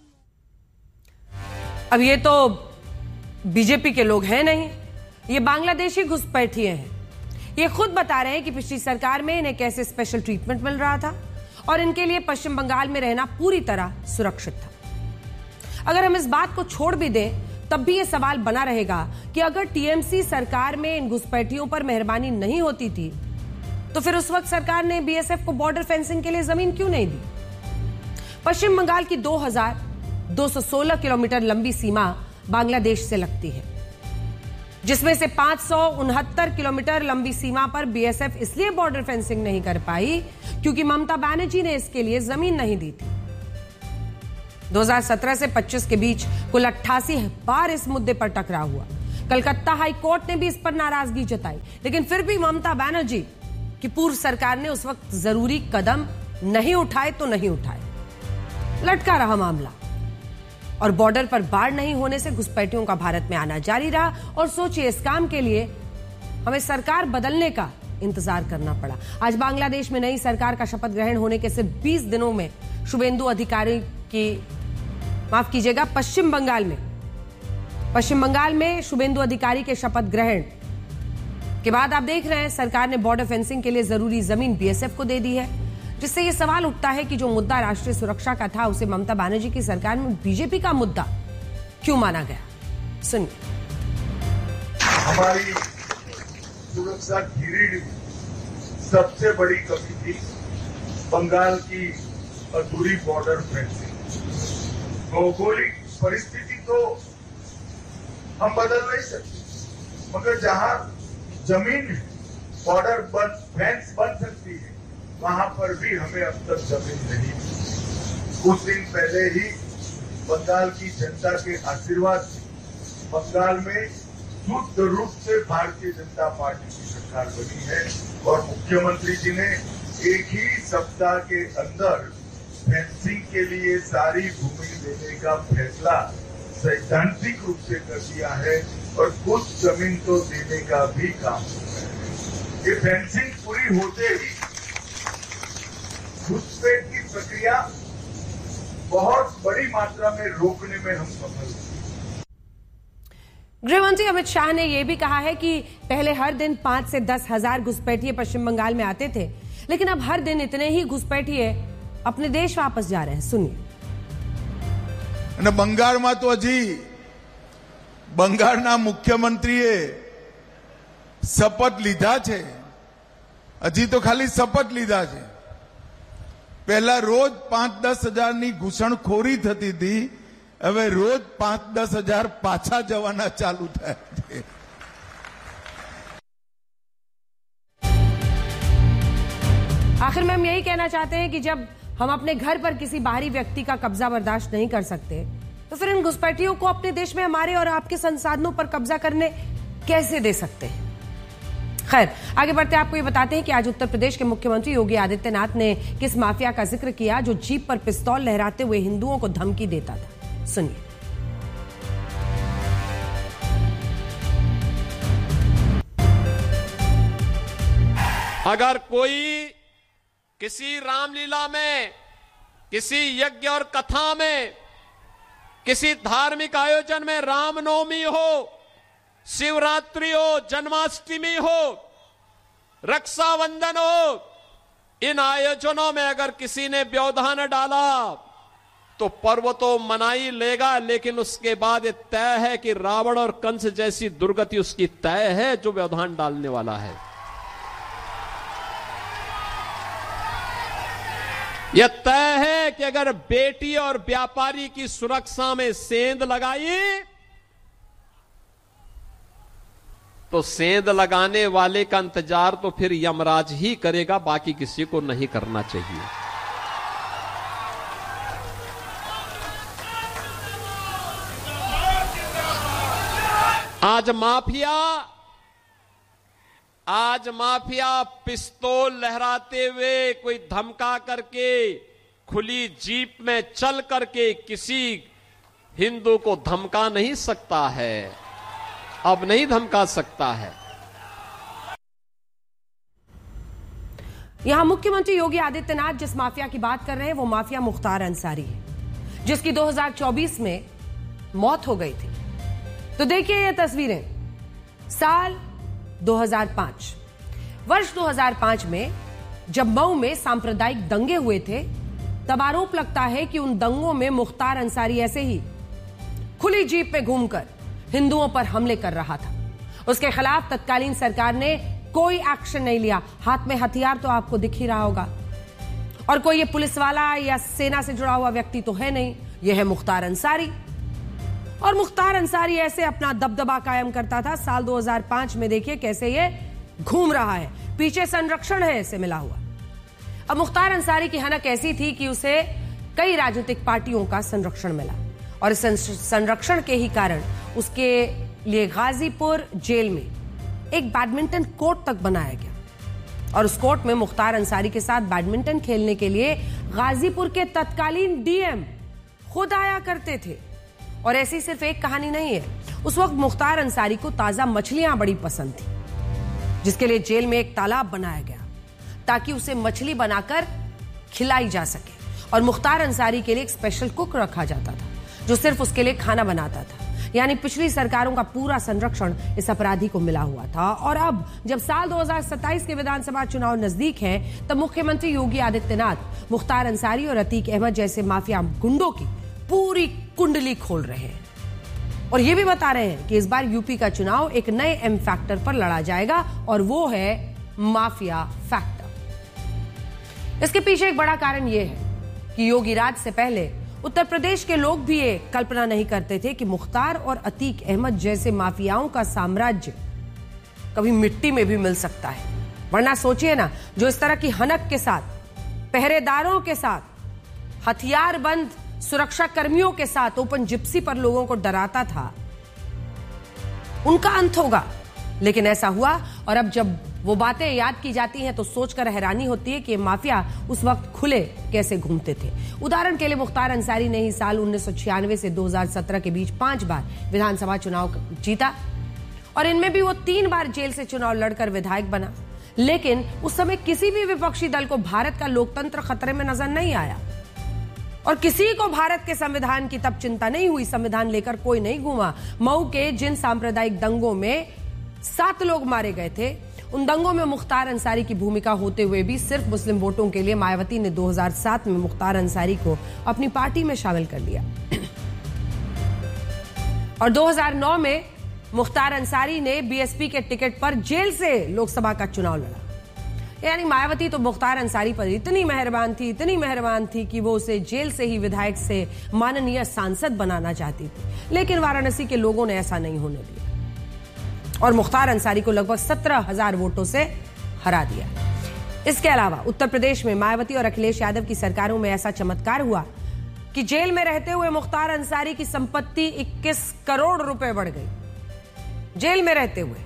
अब ये तो बीजेपी के लोग हैं नहीं, ये बांग्लादेशी घुसपैठिए हैं। ये खुद बता रहे हैं कि पिछली सरकार में इन्हें कैसे स्पेशल ट्रीटमेंट मिल रहा था और इनके लिए पश्चिम बंगाल में रहना पूरी तरह सुरक्षित था। अगर हम इस बात को छोड़ भी दें तब भी यह सवाल बना रहेगा कि अगर टीएमसी सरकार में इन घुसपैठियों पर मेहरबानी नहीं होती थी तो फिर उस वक्त सरकार ने बीएसएफ को बॉर्डर फेंसिंग के लिए जमीन क्यों नहीं दी? पश्चिम बंगाल की 2216 किलोमीटर लंबी सीमा बांग्लादेश से लगती है, जिसमें से 569 किलोमीटर लंबी सीमा पर बीएसएफ इसलिए बॉर्डर फेंसिंग नहीं कर पाई क्योंकि ममता बनर्जी ने इसके लिए जमीन नहीं दी थी। 2017 से 25 के बीच कुल 88 बार इस मुद्दे पर टकराव हुआ। कलकत्ता हाई कोर्ट ने भी इस पर नाराजगी जताई, लेकिन फिर भी ममता बनर्जी की पूर्व सरकार ने उस वक्त जरूरी कदम नहीं उठाए तो नहीं उठाए, लटका रहा मामला और बॉर्डर पर बाढ़ नहीं होने से घुसपैठियों का भारत में आना जारी रहा। और सोचिए, इस काम के लिए हमें सरकार बदलने का इंतजार करना पड़ा। आज बांग्लादेश में नई सरकार का शपथ ग्रहण होने के सिर्फ 20 दिनों में शुभेंदु अधिकारी की पश्चिम बंगाल में शुभेंदु अधिकारी के शपथ ग्रहण के बाद आप देख रहे हैं सरकार ने बॉर्डर फेंसिंग के लिए जरूरी जमीन बीएसएफ को दे दी है, जिससे यह सवाल उठता है कि जो मुद्दा राष्ट्रीय सुरक्षा का था उसे ममता बनर्जी की सरकार में बीजेपी का मुद्दा क्यों माना गया? सुनिए। हमारी सुरक्षा गिरी सबसे बड़ी कमी थी बंगाल की अधूरी बॉर्डर फेंसिंग। भौगोलिक परिस्थिति तो हम बदल नहीं सकते, मगर जहां जमीन बॉर्डर फेंस बन सकती है वहां पर भी हमें अब तक जमीन नहीं मिली। कुछ दिन पहले ही बंगाल की जनता के आशीर्वाद से बंगाल में शुद्ध रूप से भारतीय जनता पार्टी की सरकार बनी है और मुख्यमंत्री जी ने एक ही सप्ताह के अंदर फेंसिंग के लिए सारी भूमि देने का फैसला सैद्धांतिक रूप से कर दिया है और कुछ जमीन तो देने का भी काम हो रहा है। ये फेंसिंग पूरी होते ही घुसपैठ की प्रक्रिया बहुत बड़ी मात्रा में रोकने में हम सफल हुए। गृहमंत्री अमित शाह ने यह भी कहा है कि पहले हर दिन 5 से 10 हजार घुसपैठिए पश्चिम बंगाल में आते थे, लेकिन अब हर दिन इतने ही घुसपैठिए अपने देश वापस जा रहे हैं। सुनिए। બંગાળમાં તો હજી બંગાળના મુખ્યમંત્રીએ શપથ લીધા છે, હજી તો ખાલી શપથ લીધા છે। પહેલા રોજ 5-10 હજારની ઘૂસણખોરી થતી હતી, હવે રોજ 5-10 હજાર પાછા જવાના ચાલુ થયા છે। आखिर में हम यही कहना चाहते हैं कि जब हम अपने घर पर किसी बाहरी व्यक्ति का कब्जा बर्दाश्त नहीं कर सकते तो फिर इन घुसपैठियों को अपने देश में हमारे और आपके संसाधनों पर कब्जा करने कैसे दे सकते हैं? खैर, आगे बढ़ते आपको ये बताते हैं कि आज उत्तर प्रदेश के मुख्यमंत्री योगी आदित्यनाथ ने किस माफिया का जिक्र किया जो जीप पर पिस्तौल लहराते हुए हिंदुओं को धमकी देता था। सुनिए। अगर कोई किसी रामलीला में, किसी यज्ञ और कथा में, किसी धार्मिक आयोजन में, रामनवमी हो, शिवरात्रि हो, जन्माष्टमी हो, रक्षाबंधन हो, इन आयोजनों में अगर किसी ने व्यवधान डाला तो पर्व तो मना ही लेगा, लेकिन उसके बाद यह तय है कि रावण और कंस जैसी दुर्गति उसकी तय है जो व्यवधान डालने वाला है। यह तय है कि अगर बेटी और व्यापारी की सुरक्षा में सेंध लगाई तो सेंध लगाने वाले का इंतजार तो फिर यमराज ही करेगा, बाकी किसी को नहीं करना चाहिए। आज माफिया पिस्तौल लहराते हुए, कोई धमका करके, खुली जीप में चल करके किसी हिंदू को धमका नहीं सकता है। अब नहीं धमका सकता है। यहां मुख्यमंत्री योगी आदित्यनाथ जिस माफिया की बात कर रहे हैं वो माफिया मुख्तार अंसारी है, जिसकी 2024 में मौत हो गई थी। तो देखिए ये तस्वीरें साल 2005, वर्ष 2005 में जब मऊ में सांप्रदायिक दंगे हुए थे, तब आरोप लगता है कि उन दंगों में मुख्तार अंसारी ऐसे ही खुली जीप में घूमकर हिंदुओं पर हमले कर रहा था। उसके खिलाफ तत्कालीन सरकार ने कोई एक्शन नहीं लिया। हाथ में हथियार तो आपको दिख ही रहा होगा, और कोई ये पुलिस वाला या सेना से जुड़ा हुआ व्यक्ति तो है नहीं, यह है मुख्तार अंसारी। और मुख्तार अंसारी ऐसे अपना दबदबा कायम करता था। साल 2005 में देखिए कैसे ये घूम रहा है, पीछे संरक्षण है इसे मिला हुआ। अब मुख्तार अंसारी की हनक ऐसी थी कि उसे कई राजनीतिक पार्टियों का संरक्षण मिला, और इस संरक्षण के ही कारण उसके लिए गाजीपुर जेल में एक बैडमिंटन कोर्ट तक बनाया गया, और उस कोर्ट में मुख्तार अंसारी के साथ बैडमिंटन खेलने के लिए गाजीपुर के तत्कालीन डीएम खुद आया करते थे। और ऐसी सिर्फ एक कहानी नहीं है, उस वक्त मुख्तार अंसारी को ताजा मछलियां बड़ी पसंद थी, जिसके लिए जेल में एक तालाब बनाया गया ताकि उसे मछली बनाकर खिलाई जा सके। और मुख्तार अंसारी के लिए एक स्पेशल कुक रखा जाता था जो सिर्फ उसके लिए खाना बनाता था। यानी पिछली सरकारों का पूरा संरक्षण इस अपराधी को मिला हुआ था। और अब जब साल 2027 के विधानसभा चुनाव नजदीक हैं, तब मुख्यमंत्री योगी आदित्यनाथ मुख्तार अंसारी और अतीक अहमद जैसे माफिया गुंडों की पूरी कुंडली खोल रहे हैं, और यह भी बता रहे हैं कि इस बार यूपी का चुनाव एक नए एम फैक्टर पर लड़ा जाएगा, और वो है माफिया फैक्टर। इसके पीछे एक बड़ा कारण यह है कि योगी राज से पहले उत्तर प्रदेश के लोग भी ये कल्पना नहीं करते थे कि मुख्तार और अतीक अहमद जैसे माफियाओं का साम्राज्य कभी मिट्टी में भी मिल सकता है। वरना सोचिए ना, जो इस तरह की हनक के साथ, पहरेदारों के साथ, हथियारबंद सुरक्षा कर्मियों के साथ ओपन जिप्सी पर लोगों को डराता था, उनका अंत होगा। लेकिन ऐसा हुआ, और अब जब वो बातें याद की जाती हैं तो सोचकर हैरानी होती है कि माफिया उस वक्त खुले कैसे घूमते थे। उदाहरण के लिए मुख्तार अंसारी ने ही साल 1996 से 2017 के बीच 5 बार विधानसभा चुनाव जीता, और इनमें भी वो 3 बार जेल से चुनाव लड़कर विधायक बना। लेकिन उस समय किसी भी विपक्षी दल को भारत का लोकतंत्र खतरे में नजर नहीं आया, और किसी को भारत के संविधान की तब चिंता नहीं हुई। संविधान लेकर कोई नहीं घूमा। मऊ के जिन सांप्रदायिक दंगों में 7 लोग मारे गए थे, उन दंगों में मुख्तार अंसारी की भूमिका होते हुए भी सिर्फ मुस्लिम वोटों के लिए मायावती ने 2007 में मुख्तार अंसारी को अपनी पार्टी में शामिल कर लिया, और 2009 में मुख्तार अंसारी ने बीएसपी के टिकट पर जेल से लोकसभा का चुनाव लड़ा। यानी मायावती तो मुख्तार अंसारी पर इतनी मेहरबान थी कि वो उसे जेल से ही विधायक से माननीय सांसद बनाना चाहती थी। लेकिन वाराणसी के लोगों ने ऐसा नहीं होने दिया, और मुख्तार अंसारी को लगभग 17,000 वोटों से हरा दिया। इसके अलावा उत्तर प्रदेश में मायावती और अखिलेश यादव की सरकारों में ऐसा चमत्कार हुआ कि जेल में रहते हुए मुख्तार अंसारी की संपत्ति 21 करोड़ रुपए बढ़ गई। जेल में रहते हुए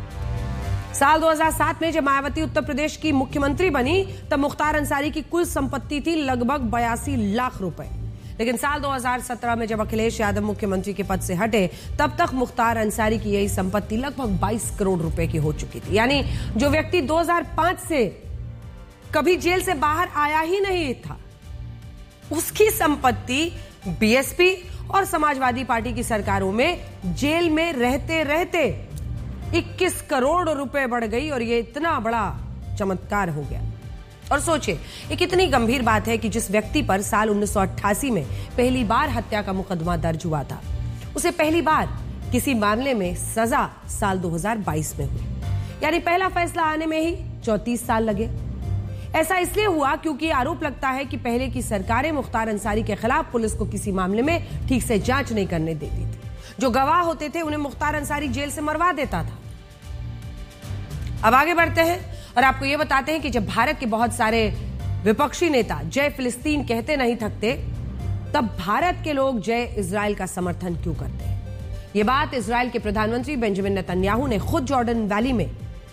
साल 2007 में जब मायावती उत्तर प्रदेश की मुख्यमंत्री बनी, तब मुख्तार अंसारी की कुल संपत्ति थी लगभग 82 लाख रुपए। लेकिन साल 2017 में जब अखिलेश यादव मुख्यमंत्री के पद से हटे, तब तक मुख्तार अंसारी की यही संपत्ति लगभग 22 करोड़ रुपए की हो चुकी थी। यानी जो व्यक्ति 2005 से कभी जेल से बाहर आया ही नहीं था, उसकी संपत्ति बीएसपी और समाजवादी पार्टी की सरकारों में जेल में रहते रहते 21 करोड़ रुपए बढ़ गई, और ये इतना बड़ा चमत्कार हो गया। और सोचिए, ये कितनी गंभीर बात है कि जिस व्यक्ति पर साल 1988 में पहली बार हत्या का मुकदमा दर्ज हुआ था, उसे पहली बार किसी मामले में सजा साल 2022 में हुई। यानी पहला फैसला आने में ही 34 साल लगे। ऐसा इसलिए हुआ क्योंकि आरोप लगता है कि पहले की सरकारें मुख्तार अंसारी के खिलाफ पुलिस को किसी मामले में ठीक से जांच नहीं करने देती थी। जो गवाह होते थे उन्हें मुख्तार अंसारी जेल से मरवा देता था। अब आगे बढ़ते हैं और आपको यह बताते हैं कि जब भारत के बहुत सारे विपक्षी नेता जय फिलिस्तीन कहते नहीं थकते, तब भारत के लोग जय इजराइल का समर्थन क्यों करते हैं। यह बात इजराइल के प्रधानमंत्री बेंजामिन नेतन्याहू ने खुद जॉर्डन वैली में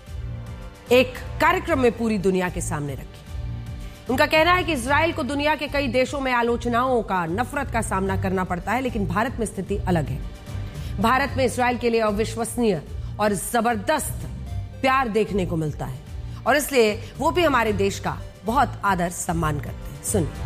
एक कार्यक्रम में पूरी दुनिया के सामने रखी। उनका कहना है कि इजराइल को दुनिया के कई देशों में आलोचनाओं का, नफरत का सामना करना पड़ता है, लेकिन भारत में स्थिति अलग है। भारत में इजराइल के लिए अविश्वसनीय और जबरदस्त प्यार देखने को मिलता है और इसलिए वो भी हमारे देश का बहुत आदर सम्मान करते हैं। सुनिए।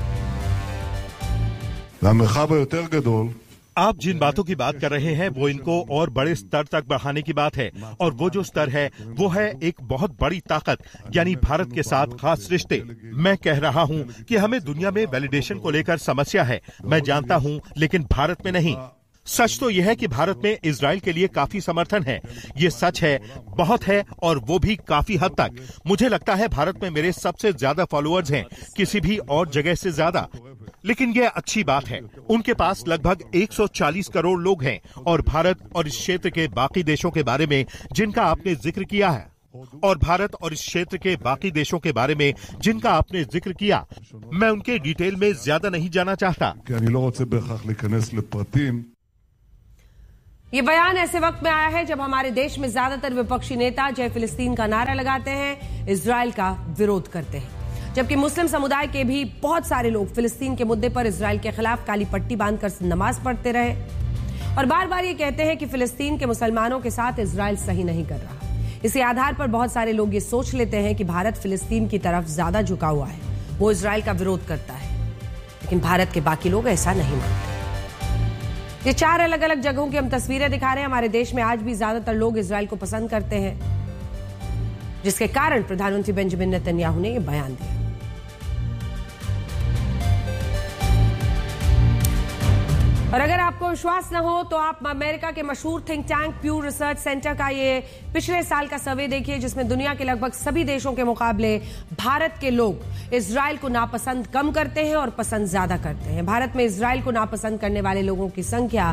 आप जिन बातों की बात कर रहे हैं वो इनको और बड़े स्तर तक बढ़ाने की बात है और वो जो स्तर है वो है एक बहुत बड़ी ताकत यानी भारत के साथ खास रिश्ते। मैं कह रहा हूं कि हमें दुनिया में वैलिडेशन को लेकर समस्या है, मैं जानता हूं, लेकिन भारत में नहीं। सच तो यह है कि भारत में इजराइल के लिए काफी समर्थन है, ये सच है, बहुत है और वो भी काफी हद तक। मुझे लगता है भारत में मेरे सबसे ज्यादा फॉलोअर्स हैं, किसी भी और जगह से ज्यादा। लेकिन यह अच्छी बात है, उनके पास लगभग 140 करोड़ लोग हैं और भारत और इस क्षेत्र के बाकी देशों के बारे में जिनका आपने जिक्र किया है मैं उनके डिटेल में ज्यादा नहीं जाना चाहता। ये बयान ऐसे वक्त में आया है जब हमारे देश में ज्यादातर विपक्षी नेता जय फिलिस्तीन का नारा लगाते हैं, इजराइल का विरोध करते हैं, जबकि मुस्लिम समुदाय के भी बहुत सारे लोग फिलिस्तीन के मुद्दे पर इजराइल के खिलाफ काली पट्टी बांधकर नमाज पढ़ते रहे और बार बार ये कहते हैं कि फिलिस्तीन के मुसलमानों के साथ इजराइल सही नहीं कर रहा। इसी आधार पर बहुत सारे लोग ये सोच लेते हैं कि भारत फिलिस्तीन की तरफ ज्यादा झुका हुआ है, वो इजराइल का विरोध करता है, लेकिन भारत के बाकी लोग ऐसा नहीं मानते। ये 4 अलग अलग जगहों की हम तस्वीरें दिखा रहे हैं। हमारे देश में आज भी ज्यादातर लोग इजराइल को पसंद करते हैं, जिसके कारण प्रधानमंत्री बेंजामिन नेतन्याहू ने यह बयान दिया। और अगर आपको विश्वास न हो तो आप अमेरिका के मशहूर थिंक टैंक प्यू रिसर्च सेंटर का ये पिछले साल का सर्वे देखिए, जिसमें दुनिया के लगभग सभी देशों के मुकाबले भारत के लोग इजराइल को नापसंद कम करते हैं और पसंद ज्यादा करते हैं। भारत में इजराइल को नापसंद करने वाले लोगों की संख्या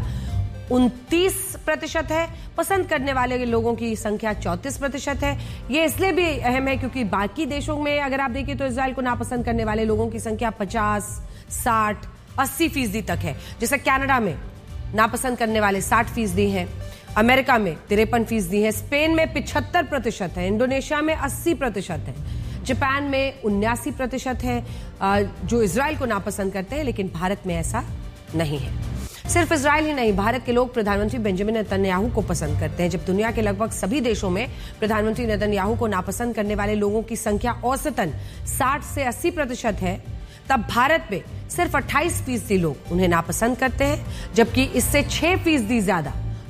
29% है, पसंद करने वाले लोगों की संख्या 34% है। ये इसलिए भी अहम है क्योंकि बाकी देशों में अगर आप देखिए तो इजराइल को नापसंद करने वाले लोगों की संख्या 50, 60, 80% तक है। जैसे कनाडा में नापसंद करने वाले 60% हैं, अमेरिका में 53% है, स्पेन में 75% है, इंडोनेशिया में 80% है, जापान में 79% है जो इजराइल को नापसंद करते हैं, लेकिन भारत में ऐसा नहीं है। सिर्फ इजराइल ही नहीं, भारत के लोग प्रधानमंत्री बेंजामिन नेतन्याहू को पसंद करते हैं। जब दुनिया के लगभग सभी देशों में प्रधानमंत्री नेतन्याहू को नापसंद करने वाले लोगों की संख्या औसतन 60 से 80% है, तब भारत में सिर्फ 28% लोग उन्हें नापसंद करते हैं, जबकि इससे 6% ज्यादा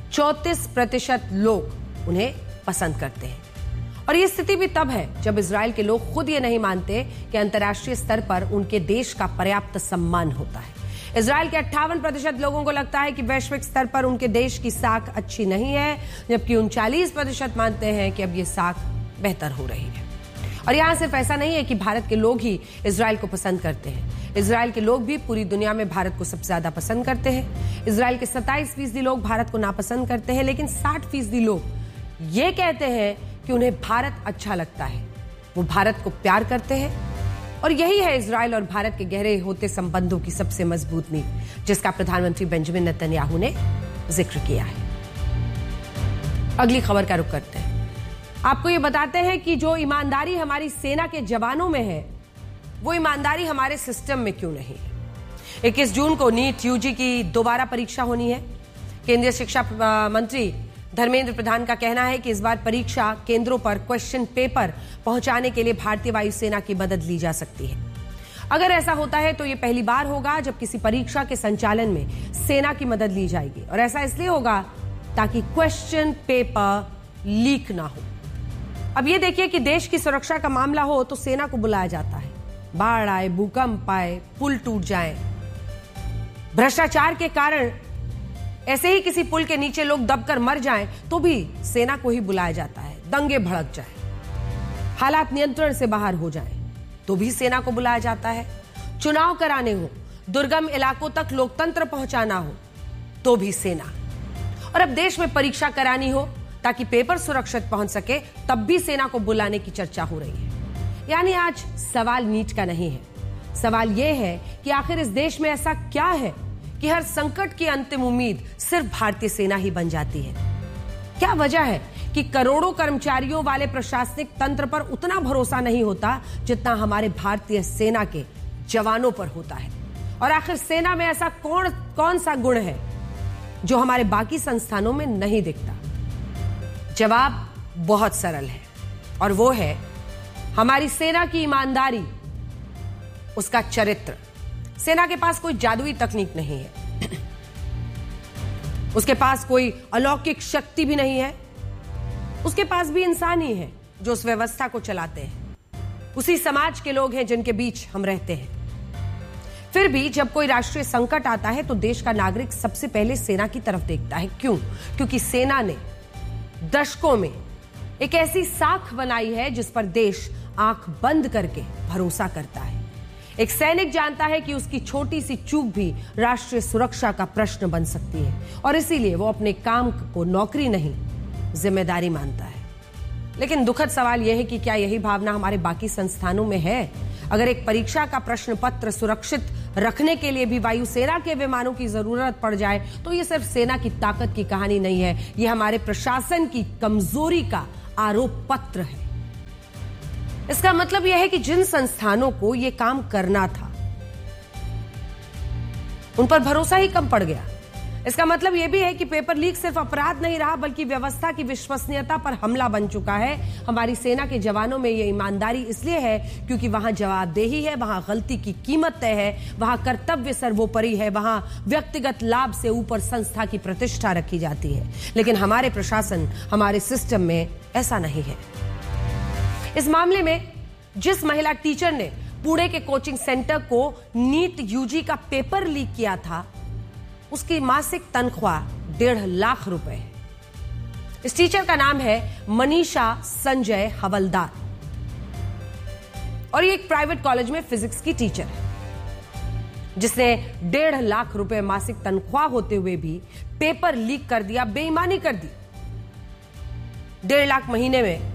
34% लोग उन्हें पसंद करते हैं। और ये स्थिति भी तब है जब इजराइल के लोग खुद ये नहीं मानते कि अंतर्राष्ट्रीय स्तर पर उनके देश का पर्याप्त सम्मान होता है। इजराइल के 58% लोगों को लगता है कि वैश्विक स्तर पर उनके देश की साख अच्छी नहीं है, जबकि 39% मानते हैं कि अब ये साख बेहतर हो रही है। और यहां सिर्फ ऐसा नहीं है कि भारत के लोग ही इजराइल को पसंद करते हैं, इजराइल के लोग भी पूरी दुनिया में भारत को सबसे ज्यादा पसंद करते हैं। इजराइल के 27% लोग भारत को नापसंद करते हैं, लेकिन 60% लोग ये कहते हैं कि उन्हें भारत अच्छा लगता है, वो भारत को प्यार करते हैं। और यही है इजराइल और भारत के गहरे होते संबंधों की सबसे मजबूत नींव, जिसका प्रधानमंत्री बेंजामिन नेतन्याहू ने जिक्र किया है। अगली खबर का रुख करते हैं। आपको ये बताते हैं कि जो ईमानदारी हमारी सेना के जवानों में है, वो ईमानदारी हमारे सिस्टम में क्यों नहीं है। 21 जून को नीट यूजी की दोबारा परीक्षा होनी है। केंद्रीय शिक्षा मंत्री धर्मेंद्र प्रधान का कहना है कि इस बार परीक्षा केंद्रों पर क्वेश्चन पेपर पहुंचाने के लिए भारतीय वायुसेना की मदद ली जा सकती है। अगर ऐसा होता है तो ये पहली बार होगा जब किसी परीक्षा के संचालन में सेना की मदद ली जाएगी, और ऐसा इसलिए होगा ताकि क्वेश्चन पेपर लीक ना हो। अब ये देखिए कि देश की सुरक्षा का मामला हो तो सेना को बुलाया जाता है, बाढ़ आए, भूकंप आए, पुल टूट जाए, भ्रष्टाचार के कारण ऐसे ही किसी पुल के नीचे लोग दबकर मर जाएं तो भी सेना को ही बुलाया जाता है। दंगे भड़क जाए, हालात नियंत्रण से बाहर हो जाएं तो भी सेना को बुलाया जाता है। चुनाव कराने हो, दुर्गम इलाकों तक लोकतंत्र पहुंचाना हो तो भी सेना। और अब देश में परीक्षा करानी हो ताकि पेपर सुरक्षित पहुंच सके, तब भी सेना को बुलाने की चर्चा हो रही है। यानी आज सवाल नीट का नहीं है, सवाल यह है कि आखिर इस देश में ऐसा क्या है कि हर संकट की अंतिम उम्मीद सिर्फ भारतीय सेना ही बन जाती है। क्या वजह है कि करोड़ों कर्मचारियों वाले प्रशासनिक तंत्र पर उतना भरोसा नहीं होता जितना हमारे भारतीय सेना के जवानों पर होता है। और आखिर सेना में ऐसा कौन सा गुण है जो हमारे बाकी संस्थानों में नहीं दिखता? जवाब बहुत सरल है और वो है हमारी सेना की ईमानदारी, उसका चरित्र। सेना के पास कोई जादुई तकनीक नहीं है, उसके पास कोई अलौकिक शक्ति भी नहीं है, उसके पास भी इंसान ही है जो उस व्यवस्था को चलाते हैं। उसी समाज के लोग हैं जिनके बीच हम रहते हैं। फिर भी जब कोई राष्ट्रीय संकट आता है तो देश का नागरिक सबसे पहले सेना की तरफ देखता है। क्यों? क्योंकि सेना ने दशकों में एक ऐसी साख बनाई है जिस पर देश आंख बंद करके भरोसा करता है। एक सैनिक जानता है कि उसकी छोटी सी चूक भी राष्ट्रीय सुरक्षा का प्रश्न बन सकती है और इसीलिए वो अपने काम को नौकरी नहीं, जिम्मेदारी मानता है। लेकिन दुखद सवाल यह है कि क्या यही भावना हमारे बाकी संस्थानों में है? अगर एक परीक्षा का प्रश्न पत्र सुरक्षित रखने के लिए भी वायुसेना के विमानों की जरूरत पड़ जाए तो यह सिर्फ सेना की ताकत की कहानी नहीं है, यह हमारे प्रशासन की कमजोरी का आरोप पत्र है। इसका मतलब यह है कि जिन संस्थानों को यह काम करना था उन पर भरोसा ही कम पड़ गया। इसका मतलब यह भी है कि पेपर लीक सिर्फ अपराध नहीं रहा बल्कि व्यवस्था की विश्वसनीयता पर हमला बन चुका है। हमारी सेना के जवानों में यह ईमानदारी इसलिए है क्योंकि वहां जवाबदेही है, वहां गलती की कीमत तय है, वहां कर्तव्य सर्वोपरि है, वहां व्यक्तिगत लाभ से ऊपर संस्था की प्रतिष्ठा रखी जाती है। लेकिन हमारे प्रशासन, हमारे सिस्टम में ऐसा नहीं है। इस मामले में जिस महिला टीचर ने पुणे के कोचिंग सेंटर को नीट यूजी का पेपर लीक किया था उसकी मासिक तनख्वाह 1.5 लाख रुपए है। इस टीचर का नाम है मनीषा संजय हवलदार और ये एक प्राइवेट कॉलेज में फिजिक्स की टीचर है जिसने 1.5 लाख रुपए मासिक तनख्वाह होते हुए भी पेपर लीक कर दिया, बेईमानी कर दी। 1.5 लाख महीने में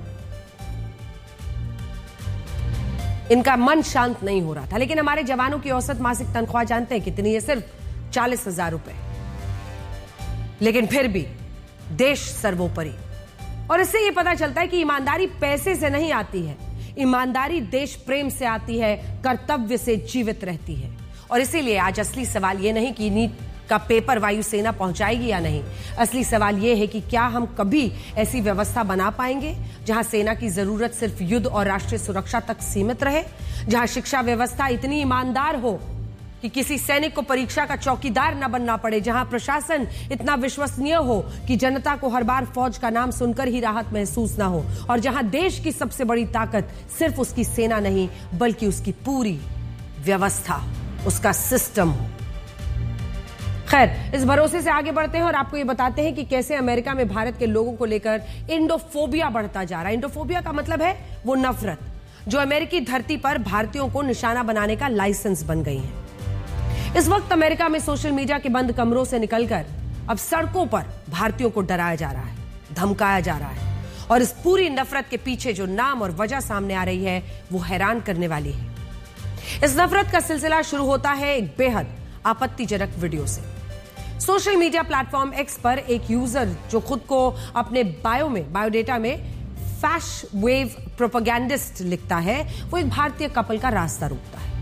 इनका मन शांत नहीं हो रहा था। लेकिन हमारे जवानों की औसत मासिक तनख्वाह जानते हैं कितनी है? सिर्फ 40,000 रुपए। लेकिन फिर भी देश सर्वोपरि। और इससे यह पता चलता है कि ईमानदारी पैसे से नहीं आती है, ईमानदारी देश प्रेम से आती है, कर्तव्य से जीवित रहती है। और इसीलिए आज असली सवाल यह नहीं कि नीट का पेपर वायुसेना पहुंचाएगी या नहीं, असली सवाल यह है कि क्या हम कभी ऐसी व्यवस्था बना पाएंगे जहां सेना की जरूरत सिर्फ युद्ध और राष्ट्रीय सुरक्षा तक सीमित रहे, जहां शिक्षा व्यवस्था इतनी ईमानदार हो कि किसी सैनिक को परीक्षा का चौकीदार न बनना पड़े, जहां प्रशासन इतना विश्वसनीय हो कि जनता को हर बार फौज का नाम सुनकर ही राहत महसूस ना हो, और जहां देश की सबसे बड़ी ताकत सिर्फ उसकी सेना नहीं बल्कि उसकी पूरी व्यवस्था, उसका सिस्टम हो। खैर, इस भरोसे से आगे बढ़ते हैं और आपको ये बताते हैं कि कैसे अमेरिका में भारत के लोगों को लेकर इंडोफोबिया बढ़ता जा रहा है। इंडोफोबिया का मतलब है वो नफरत जो अमेरिकी धरती पर भारतीयों को निशाना बनाने का लाइसेंस बन गई है। इस वक्त अमेरिका में सोशल मीडिया के बंद कमरों से निकलकर अब सड़कों पर भारतीयों को डराया जा रहा है, धमकाया जा रहा है। और इस पूरी नफरत के पीछे जो नाम और वजह सामने आ रही है वो हैरान करने वाली है। इस नफरत का सिलसिला शुरू होता है एक बेहद आपत्तिजनक वीडियो से। सोशल मीडिया प्लेटफॉर्म एक्स पर एक यूजर जो खुद को अपने बायोडेटा में फैश वेव प्रोपेगेंडिस्ट लिखता है, वो एक भारतीय कपल का रास्ता रोकता है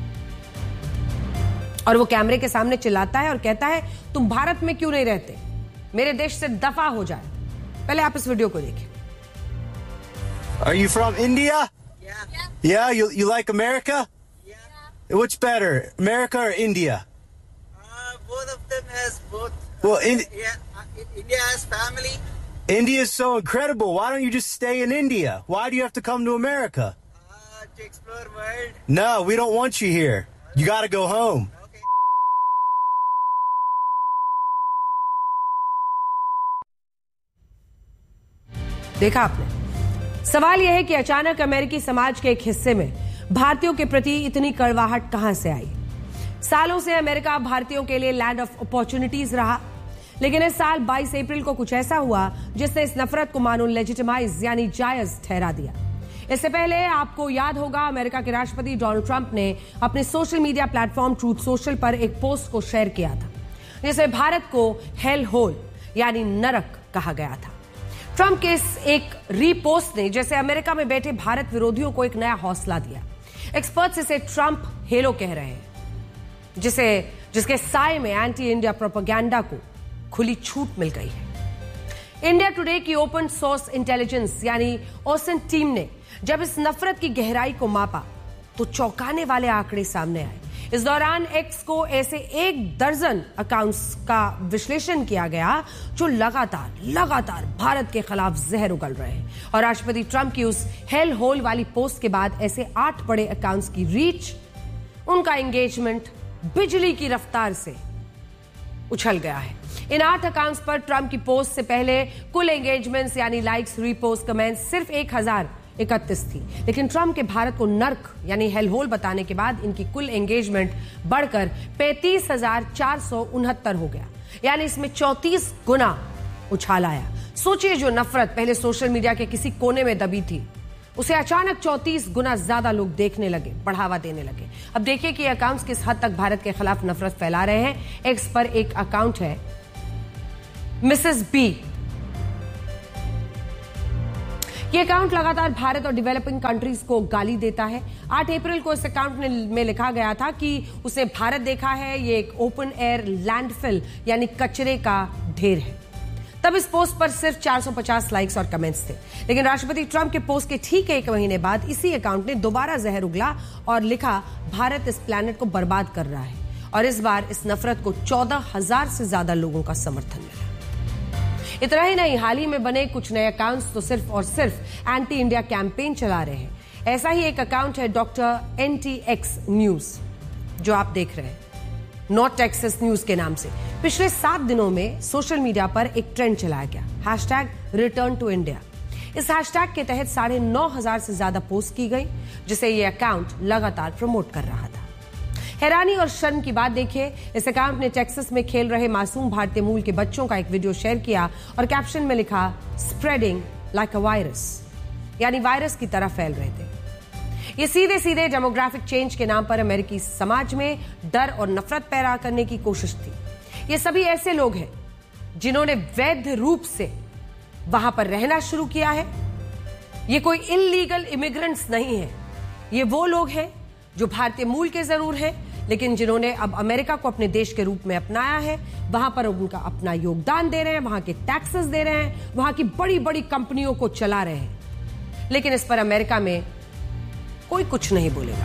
और वो कैमरे के सामने चिल्लाता है और कहता है, तुम भारत में क्यों नहीं रहते, मेरे देश से दफा हो जाए। पहले आप इस वीडियो को देखिए। Are you from India? Yeah. You like America? Yeah. Which better, America or India? Both of them has both. Well, India has family. India is so incredible. Why don't you just stay in India? Why do you have to come to America? To explore world. No, we don't want you here. You got to go home. Okay. देखा आपने? सवाल यह है कि अचानक अमेरिकी समाज के एक हिस्से में भारतीयों के प्रति इतनी कड़वाहट कहां से आई? सालों से अमेरिका भारतीयों के लिए लैंड ऑफ अपॉर्चुनिटीज रहा, लेकिन इस साल 22 अप्रैल को कुछ ऐसा हुआ जिसने इस नफरत को मानो लेजिटिमाइज यानी जायज ठहरा दिया। इससे पहले आपको याद होगा अमेरिका के राष्ट्रपति डोनाल्ड ट्रंप ने अपने social media platform truth social पर एक पोस्ट को शेयर किया था जिसमें भारत को हेल होल यानी नरक कहा गया था। ट्रंप के इस एक रीपोस्ट ने जैसे अमेरिका में बैठे भारत विरोधियों को एक नया हौसला दिया। एक्सपर्ट्स इसे ट्रंप हेलो कह रहे हैं, जिसके साए में एंटी इंडिया प्रोपेगेंडा को खुली छूट मिल गई है। इंडिया टुडे की ओपन सोर्स इंटेलिजेंस यानी ओसन टीम ने जब इस नफरत की गहराई को मापा तो चौंकाने वाले आंकड़े सामने आए। इस दौरान एक्स को ऐसे 1 दर्जन अकाउंट्स का विश्लेषण किया गया जो लगातार भारत के खिलाफ जहर उगल रहे हैं और राष्ट्रपति ट्रंप की उस हेल होल वाली पोस्ट के बाद ऐसे 8 बड़े अकाउंट्स की रीच, उनका एंगेजमेंट बिजली की रफ्तार से उछल गया है। इन 8 अकाउंट्स पर ट्रंप की पोस्ट से पहले कुल एंगेजमेंट्स यानी लाइक्स, रीपोस्ट, कमेंट्स सिर्फ 1031 थी, लेकिन ट्रंप के भारत को नर्क यानी हेल होल बताने के बाद इनकी कुल एंगेजमेंट बढ़कर 35,469 हो गया, यानी इसमें 34 गुना उछाल आया। सोचिए, जो नफरत पहले सोशल मीडिया के किसी कोने में दबी थी उसे अचानक 34 गुना ज्यादा लोग देखने लगे, बढ़ावा देने लगे। अब देखिए कि अकाउंट्स किस हद तक भारत के खिलाफ नफरत फैला रहे हैं। एक्स पर एक अकाउंट है मिसेस बी। ये अकाउंट लगातार भारत और डेवलपिंग कंट्रीज को गाली देता है। 8 अप्रैल को इस अकाउंट में लिखा गया था कि उसने भारत देखा है, ये एक ओपन एयर लैंडफिल यानी कचरे का ढेर है। तब इस पोस्ट पर सिर्फ 450 लाइक्स और कमेंट्स थे, लेकिन राष्ट्रपति ट्रंप के पोस्ट के ठीक 1 महीने बाद इसी अकाउंट ने दोबारा जहर उगला और लिखा, भारत इस प्लैनेट को बर्बाद कर रहा है। और इस बार इस नफरत को 14,000 से ज्यादा लोगों का समर्थन मिला। इतना ही नहीं, हाल ही में बने कुछ नए अकाउंट्स तो सिर्फ और सिर्फ एंटी इंडिया कैंपेन चला रहे हैं। ऐसा ही एक अकाउंट है डॉक्टर NTX न्यूज, जो आप देख रहे हैं, नॉट टेक्सास न्यूज के नाम से। पिछले 7 दिनों में सोशल मीडिया पर एक ट्रेंड चलाया गया, #ReturnToIndia। इस हैशटैग के तहत 9,500 से ज्यादा पोस्ट की गई, जिसे ये अकाउंट लगातार प्रमोट कर रहा था। हैरानी और शर्म की बात देखिए, इस अकाउंट ने टेक्सास में खेल रहे मासूम भारतीय मूल के बच्चों का एक वीडियो शेयर किया और कैप्शन में लिखा, स्प्रेडिंग लाइक अ वायरस, यानी वायरस की तरह फैल रहे थे। ये सीधे डेमोग्राफिक चेंज के नाम पर अमेरिकी समाज में डर और नफरत पैदा करने की कोशिश थी। ये सभी ऐसे लोग हैं जिन्होंने वैध रूप से वहां पर रहना शुरू किया है। ये कोई इल्लीगल इमिग्रेंट्स नहीं है, ये वो लोग हैं जो भारतीय मूल के जरूर हैं, लेकिन जिन्होंने अब अमेरिका को अपने देश के रूप में अपनाया है। वहां पर उनका अपना योगदान दे रहे हैं, वहां के टैक्सेस दे रहे हैं, वहां की बड़ी बड़ी कंपनियों को चला रहे हैं, लेकिन इस पर अमेरिका में कोई कुछ नहीं बोलेगा।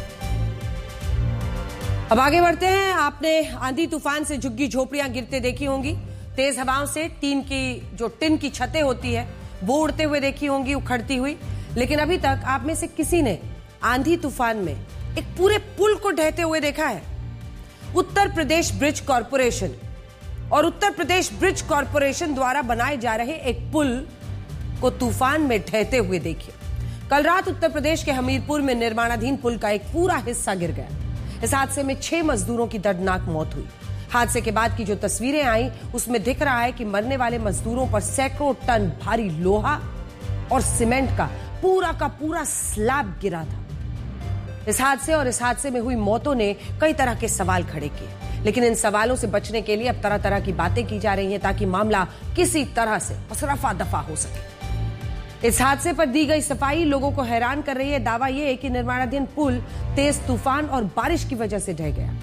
अब आगे बढ़ते हैं। आपने आंधी तूफान से झुग्गी झोपड़ियां गिरते देखी होंगी, तेज हवाओं से टिन की छतें होती है वो उड़ते हुए देखी होंगी, उखड़ती हुई। लेकिन अभी तक आप में से किसी ने आंधी तूफान में एक पूरे पुल को ढहते हुए देखा है? उत्तर प्रदेश ब्रिज कॉर्पोरेशन और उत्तर प्रदेश ब्रिज कॉर्पोरेशन द्वारा बनाए जा रहे एक पुल को तूफान में ढहते हुए देखिए। कल रात उत्तर प्रदेश के हमीरपुर में निर्माणाधीन पुल का एक पूरा हिस्सा गिर गया। इस हादसे में 6 मजदूरों की दर्दनाक मौत हुई। हादसे के बाद की जो तस्वीरें आई उसमें दिख रहा है कि मरने वाले मजदूरों पर सैकड़ों टन भारी लोहा और सीमेंट का पूरा स्लैब गिरा था। इस हादसे में हुई मौतों ने कई तरह के सवाल खड़े किए, लेकिन इन सवालों से बचने के लिए अब तरह तरह की बातें की जा रही हैं ताकि मामला किसी तरह से रफा दफा हो सके। इस हादसे पर दी गई सफाई लोगों को हैरान कर रही है। दावा यह है कि निर्माणाधीन पुल तेज तूफान और बारिश की वजह से ढह गया।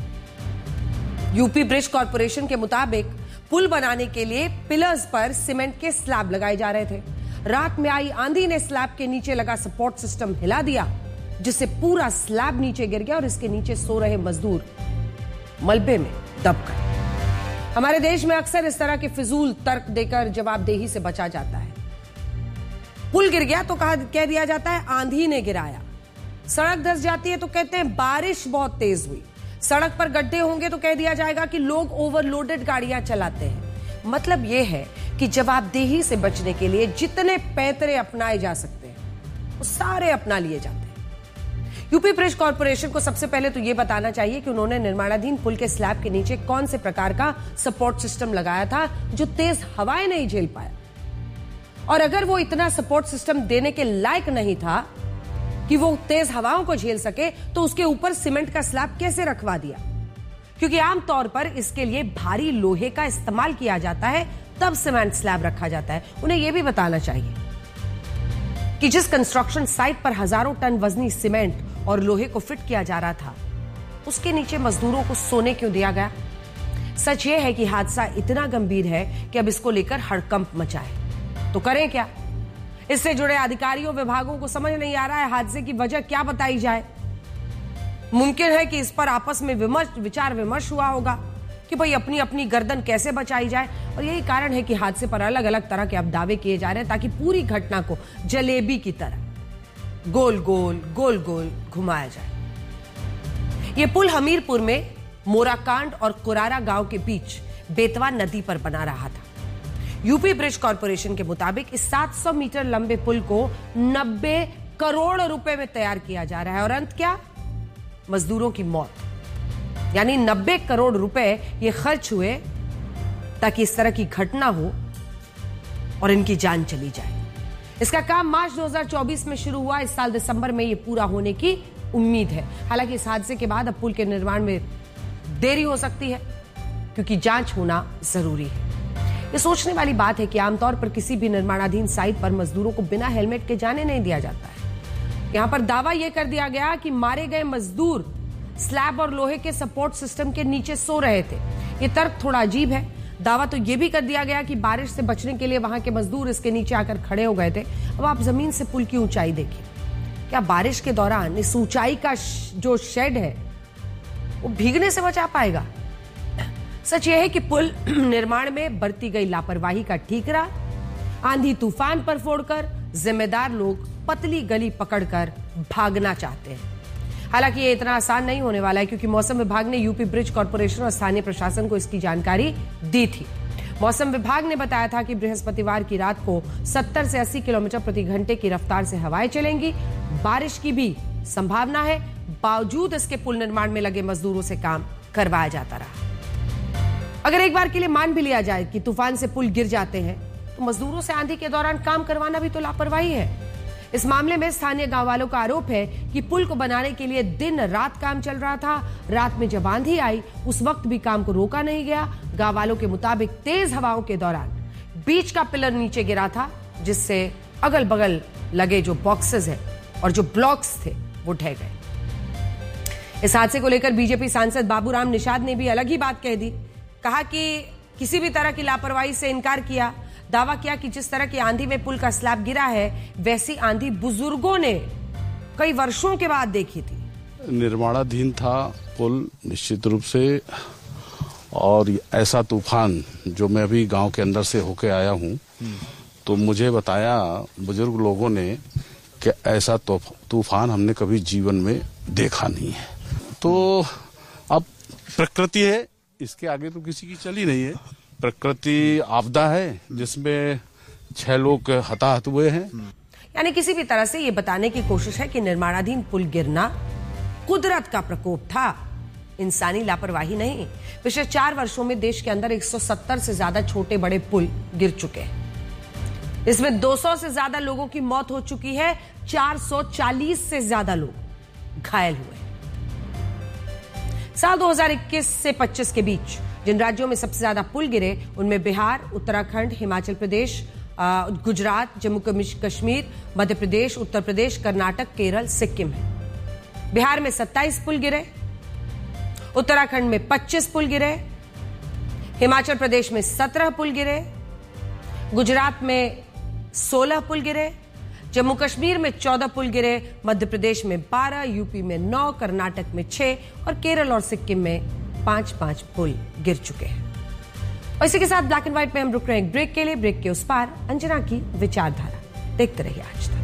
यूपी ब्रिज कॉर्पोरेशन के मुताबिक पुल बनाने के लिए पिलर्स पर सीमेंट के स्लैब लगाए जा रहे थे। रात में आई आंधी ने स्लैब के नीचे लगा सपोर्ट सिस्टम हिला दिया, जिससे पूरा स्लैब नीचे गिर गया और इसके नीचे सो रहे मजदूर मलबे में दब गए। हमारे देश में अक्सर इस तरह के फिजूल तर्क देकर जवाबदेही से बचा जाता है। पुल गिर गया तो कह दिया जाता है आंधी ने गिराया, सड़क धंस जाती है तो कहते हैं बारिश बहुत तेज हुई, सड़क पर गड्ढे होंगे तो कह दिया जाएगा कि लोग ओवरलोडेड गाड़ियां चलाते हैं। मतलब यह है कि जवाबदेही से बचने के लिए जितने पैतरे अपनाए जा सकते हैं वो सारे अपना लिए जाते हैं। यूपी ब्रिज कॉर्पोरेशन को सबसे पहले तो यह बताना चाहिए कि उन्होंने निर्माणाधीन पुल के स्लैब के नीचे कौन से प्रकार का सपोर्ट सिस्टम लगाया था जो तेज हवाएं नहीं झेल पाया, और अगर वो इतना सपोर्ट सिस्टम देने के लायक नहीं था कि वो तेज हवाओं को झेल सके तो उसके ऊपर सीमेंट का स्लैब कैसे रखवा दिया? क्योंकि आमतौर पर इसके लिए भारी लोहे का इस्तेमाल किया जाता है, तब सीमेंट स्लैब रखा जाता है। उन्हें यह भी बताना चाहिए कि जिस कंस्ट्रक्शन साइट पर हजारों टन वजनी सीमेंट और लोहे को फिट किया जा रहा था उसके नीचे मजदूरों को सोने क्यों दिया गया? सच ये है कि हादसा इतना गंभीर है कि अब इसको लेकर हड़कंप मचा है। तो करें क्या? इससे जुड़े अधिकारियों विभागों को समझ नहीं आ रहा है हादसे की वजह क्या बताई जाए। मुमकिन है कि इस पर आपस में विचार विमर्श हुआ होगा कि भाई अपनी अपनी गर्दन कैसे बचाई जाए, और यही कारण है कि हादसे पर अलग अलग तरह के अब दावे किए जा रहे हैं ताकि पूरी घटना को जलेबी की तरह गोल गोल घुमाया जाए। यह पुल हमीरपुर में मोराकांड और कुरारा गांव के बीच बेतवा नदी पर बना रहा था। यूपी ब्रिज कॉर्पोरेशन के मुताबिक इस 700 मीटर लंबे पुल को 90 करोड़ रुपए में तैयार किया जा रहा है, और अंत क्या? मजदूरों की मौत। यानी 90 करोड़ रुपए ये खर्च हुए ताकि इस तरह की घटना हो और इनकी जान चली जाए। इसका काम मार्च 2024 में शुरू हुआ। इस साल दिसंबर में ये पूरा होने की उम्मीद है। हालांकि इस हादसे के बाद अब पुल के निर्माण में देरी हो सकती है क्योंकि जांच होना जरूरी है। ये सोचने वाली बात है कि आमतौर पर किसी भी निर्माणाधीन साइट पर मजदूरों को बिना हेलमेट के जाने नहीं दिया जाता है। यहां पर दावा यह कर दिया गया कि मारे गए मजदूर स्लैब और लोहे के सपोर्ट सिस्टम के नीचे सो रहे थे। यह तर्क थोड़ा अजीब है। दावा तो यह भी कर दिया गया कि बारिश से बचने के लिए वहां के मजदूर इसके नीचे आकर खड़े हो गए थे। अब आप जमीन से पुल की ऊंचाई देखिए, क्या बारिश के दौरान इस ऊंचाई का जो शेड है वो भीगने से बचा पाएगा? सच यह है कि पुल निर्माण में बरती गई लापरवाही का ठीकरा आंधी तूफान पर फोड़कर जिम्मेदार लोग पतली गली पकड़कर भागना चाहते हैं। हालांकि ये इतना आसान नहीं होने वाला है क्योंकि मौसम विभाग ने यूपी ब्रिज कॉर्पोरेशन और स्थानीय प्रशासन को इसकी जानकारी दी थी। मौसम विभाग ने बताया था कि बृहस्पतिवार की रात को 70 से 80 किलोमीटर प्रति घंटे की रफ्तार से हवाएं चलेंगी। बारिश की भी संभावना है। बावजूद इसके पुल निर्माण में लगे मजदूरों से काम करवाया जाता रहा। अगर एक बार के लिए मान भी लिया जाए कि तूफान से पुल गिर जाते हैं तो मजदूरों से आंधी के दौरान काम करवाना भी तो लापरवाही है। इस मामले में स्थानीय गांव वालों का आरोप है कि पुल को बनाने के लिए दिन रात काम चल रहा था। रात में जब आंधी आई उस वक्त भी काम को रोका नहीं गया। गांव वालों के मुताबिक तेज हवाओं के दौरान बीच का पिलर नीचे गिरा था, जिससे अगल बगल लगे जो बॉक्सेस हैं और जो ब्लॉक्स थे वो ढह गए। इस हादसे को लेकर बीजेपी सांसद बाबूराम निषाद ने भी अलग ही बात कह दी। कहा कि किसी भी तरह की लापरवाही से इनकार किया। दावा किया कि जिस तरह की आंधी में पुल का स्लैब गिरा है वैसी आंधी बुजुर्गों ने कई वर्षों के बाद देखी थी। निर्माणाधीन था पुल निश्चित रूप से, और ऐसा तूफान जो मैं अभी गांव के अंदर से होके आया हूं तो मुझे बताया बुजुर्ग लोगों ने कि ऐसा तूफान हमने कभी जीवन में देखा नहीं है। तो अब प्रकृति है, इसके आगे तो किसी की चली नहीं है। प्रकृति आपदा है जिसमें 6 लोग हताहत हुए हैं। यानी किसी भी तरह से ये बताने की कोशिश है कि निर्माणाधीन पुल गिरना कुदरत का प्रकोप था, इंसानी लापरवाही नहीं। पिछले 4 वर्षों में देश के अंदर 170 से ज्यादा छोटे बड़े पुल गिर चुके हैं। इसमें 200 से ज्यादा लोगों की मौत हो चुकी है। 440 से ज्यादा लोग घायल हुए। साल 2021 से 25 के बीच जिन राज्यों में सबसे ज्यादा पुल गिरे उनमें बिहार, उत्तराखंड, हिमाचल प्रदेश, गुजरात, जम्मू कश्मीर, मध्य प्रदेश, उत्तर प्रदेश, कर्नाटक, केरल, सिक्किम है। बिहार में 27 पुल गिरे, उत्तराखंड में 25 पुल गिरे, हिमाचल प्रदेश में 17 पुल गिरे, गुजरात में 16 पुल गिरे, जम्मू कश्मीर में 14 पुल गिरे, मध्य प्रदेश में 12, यूपी में 9, कर्नाटक में 6 और केरल और सिक्किम में 5-5 पुल गिर चुके हैं। और इसी के साथ ब्लैक एंड व्हाइट में हम रुक रहे हैं ब्रेक के लिए। ब्रेक के उस पार अंजना की विचारधारा देखते रहिए आज तक।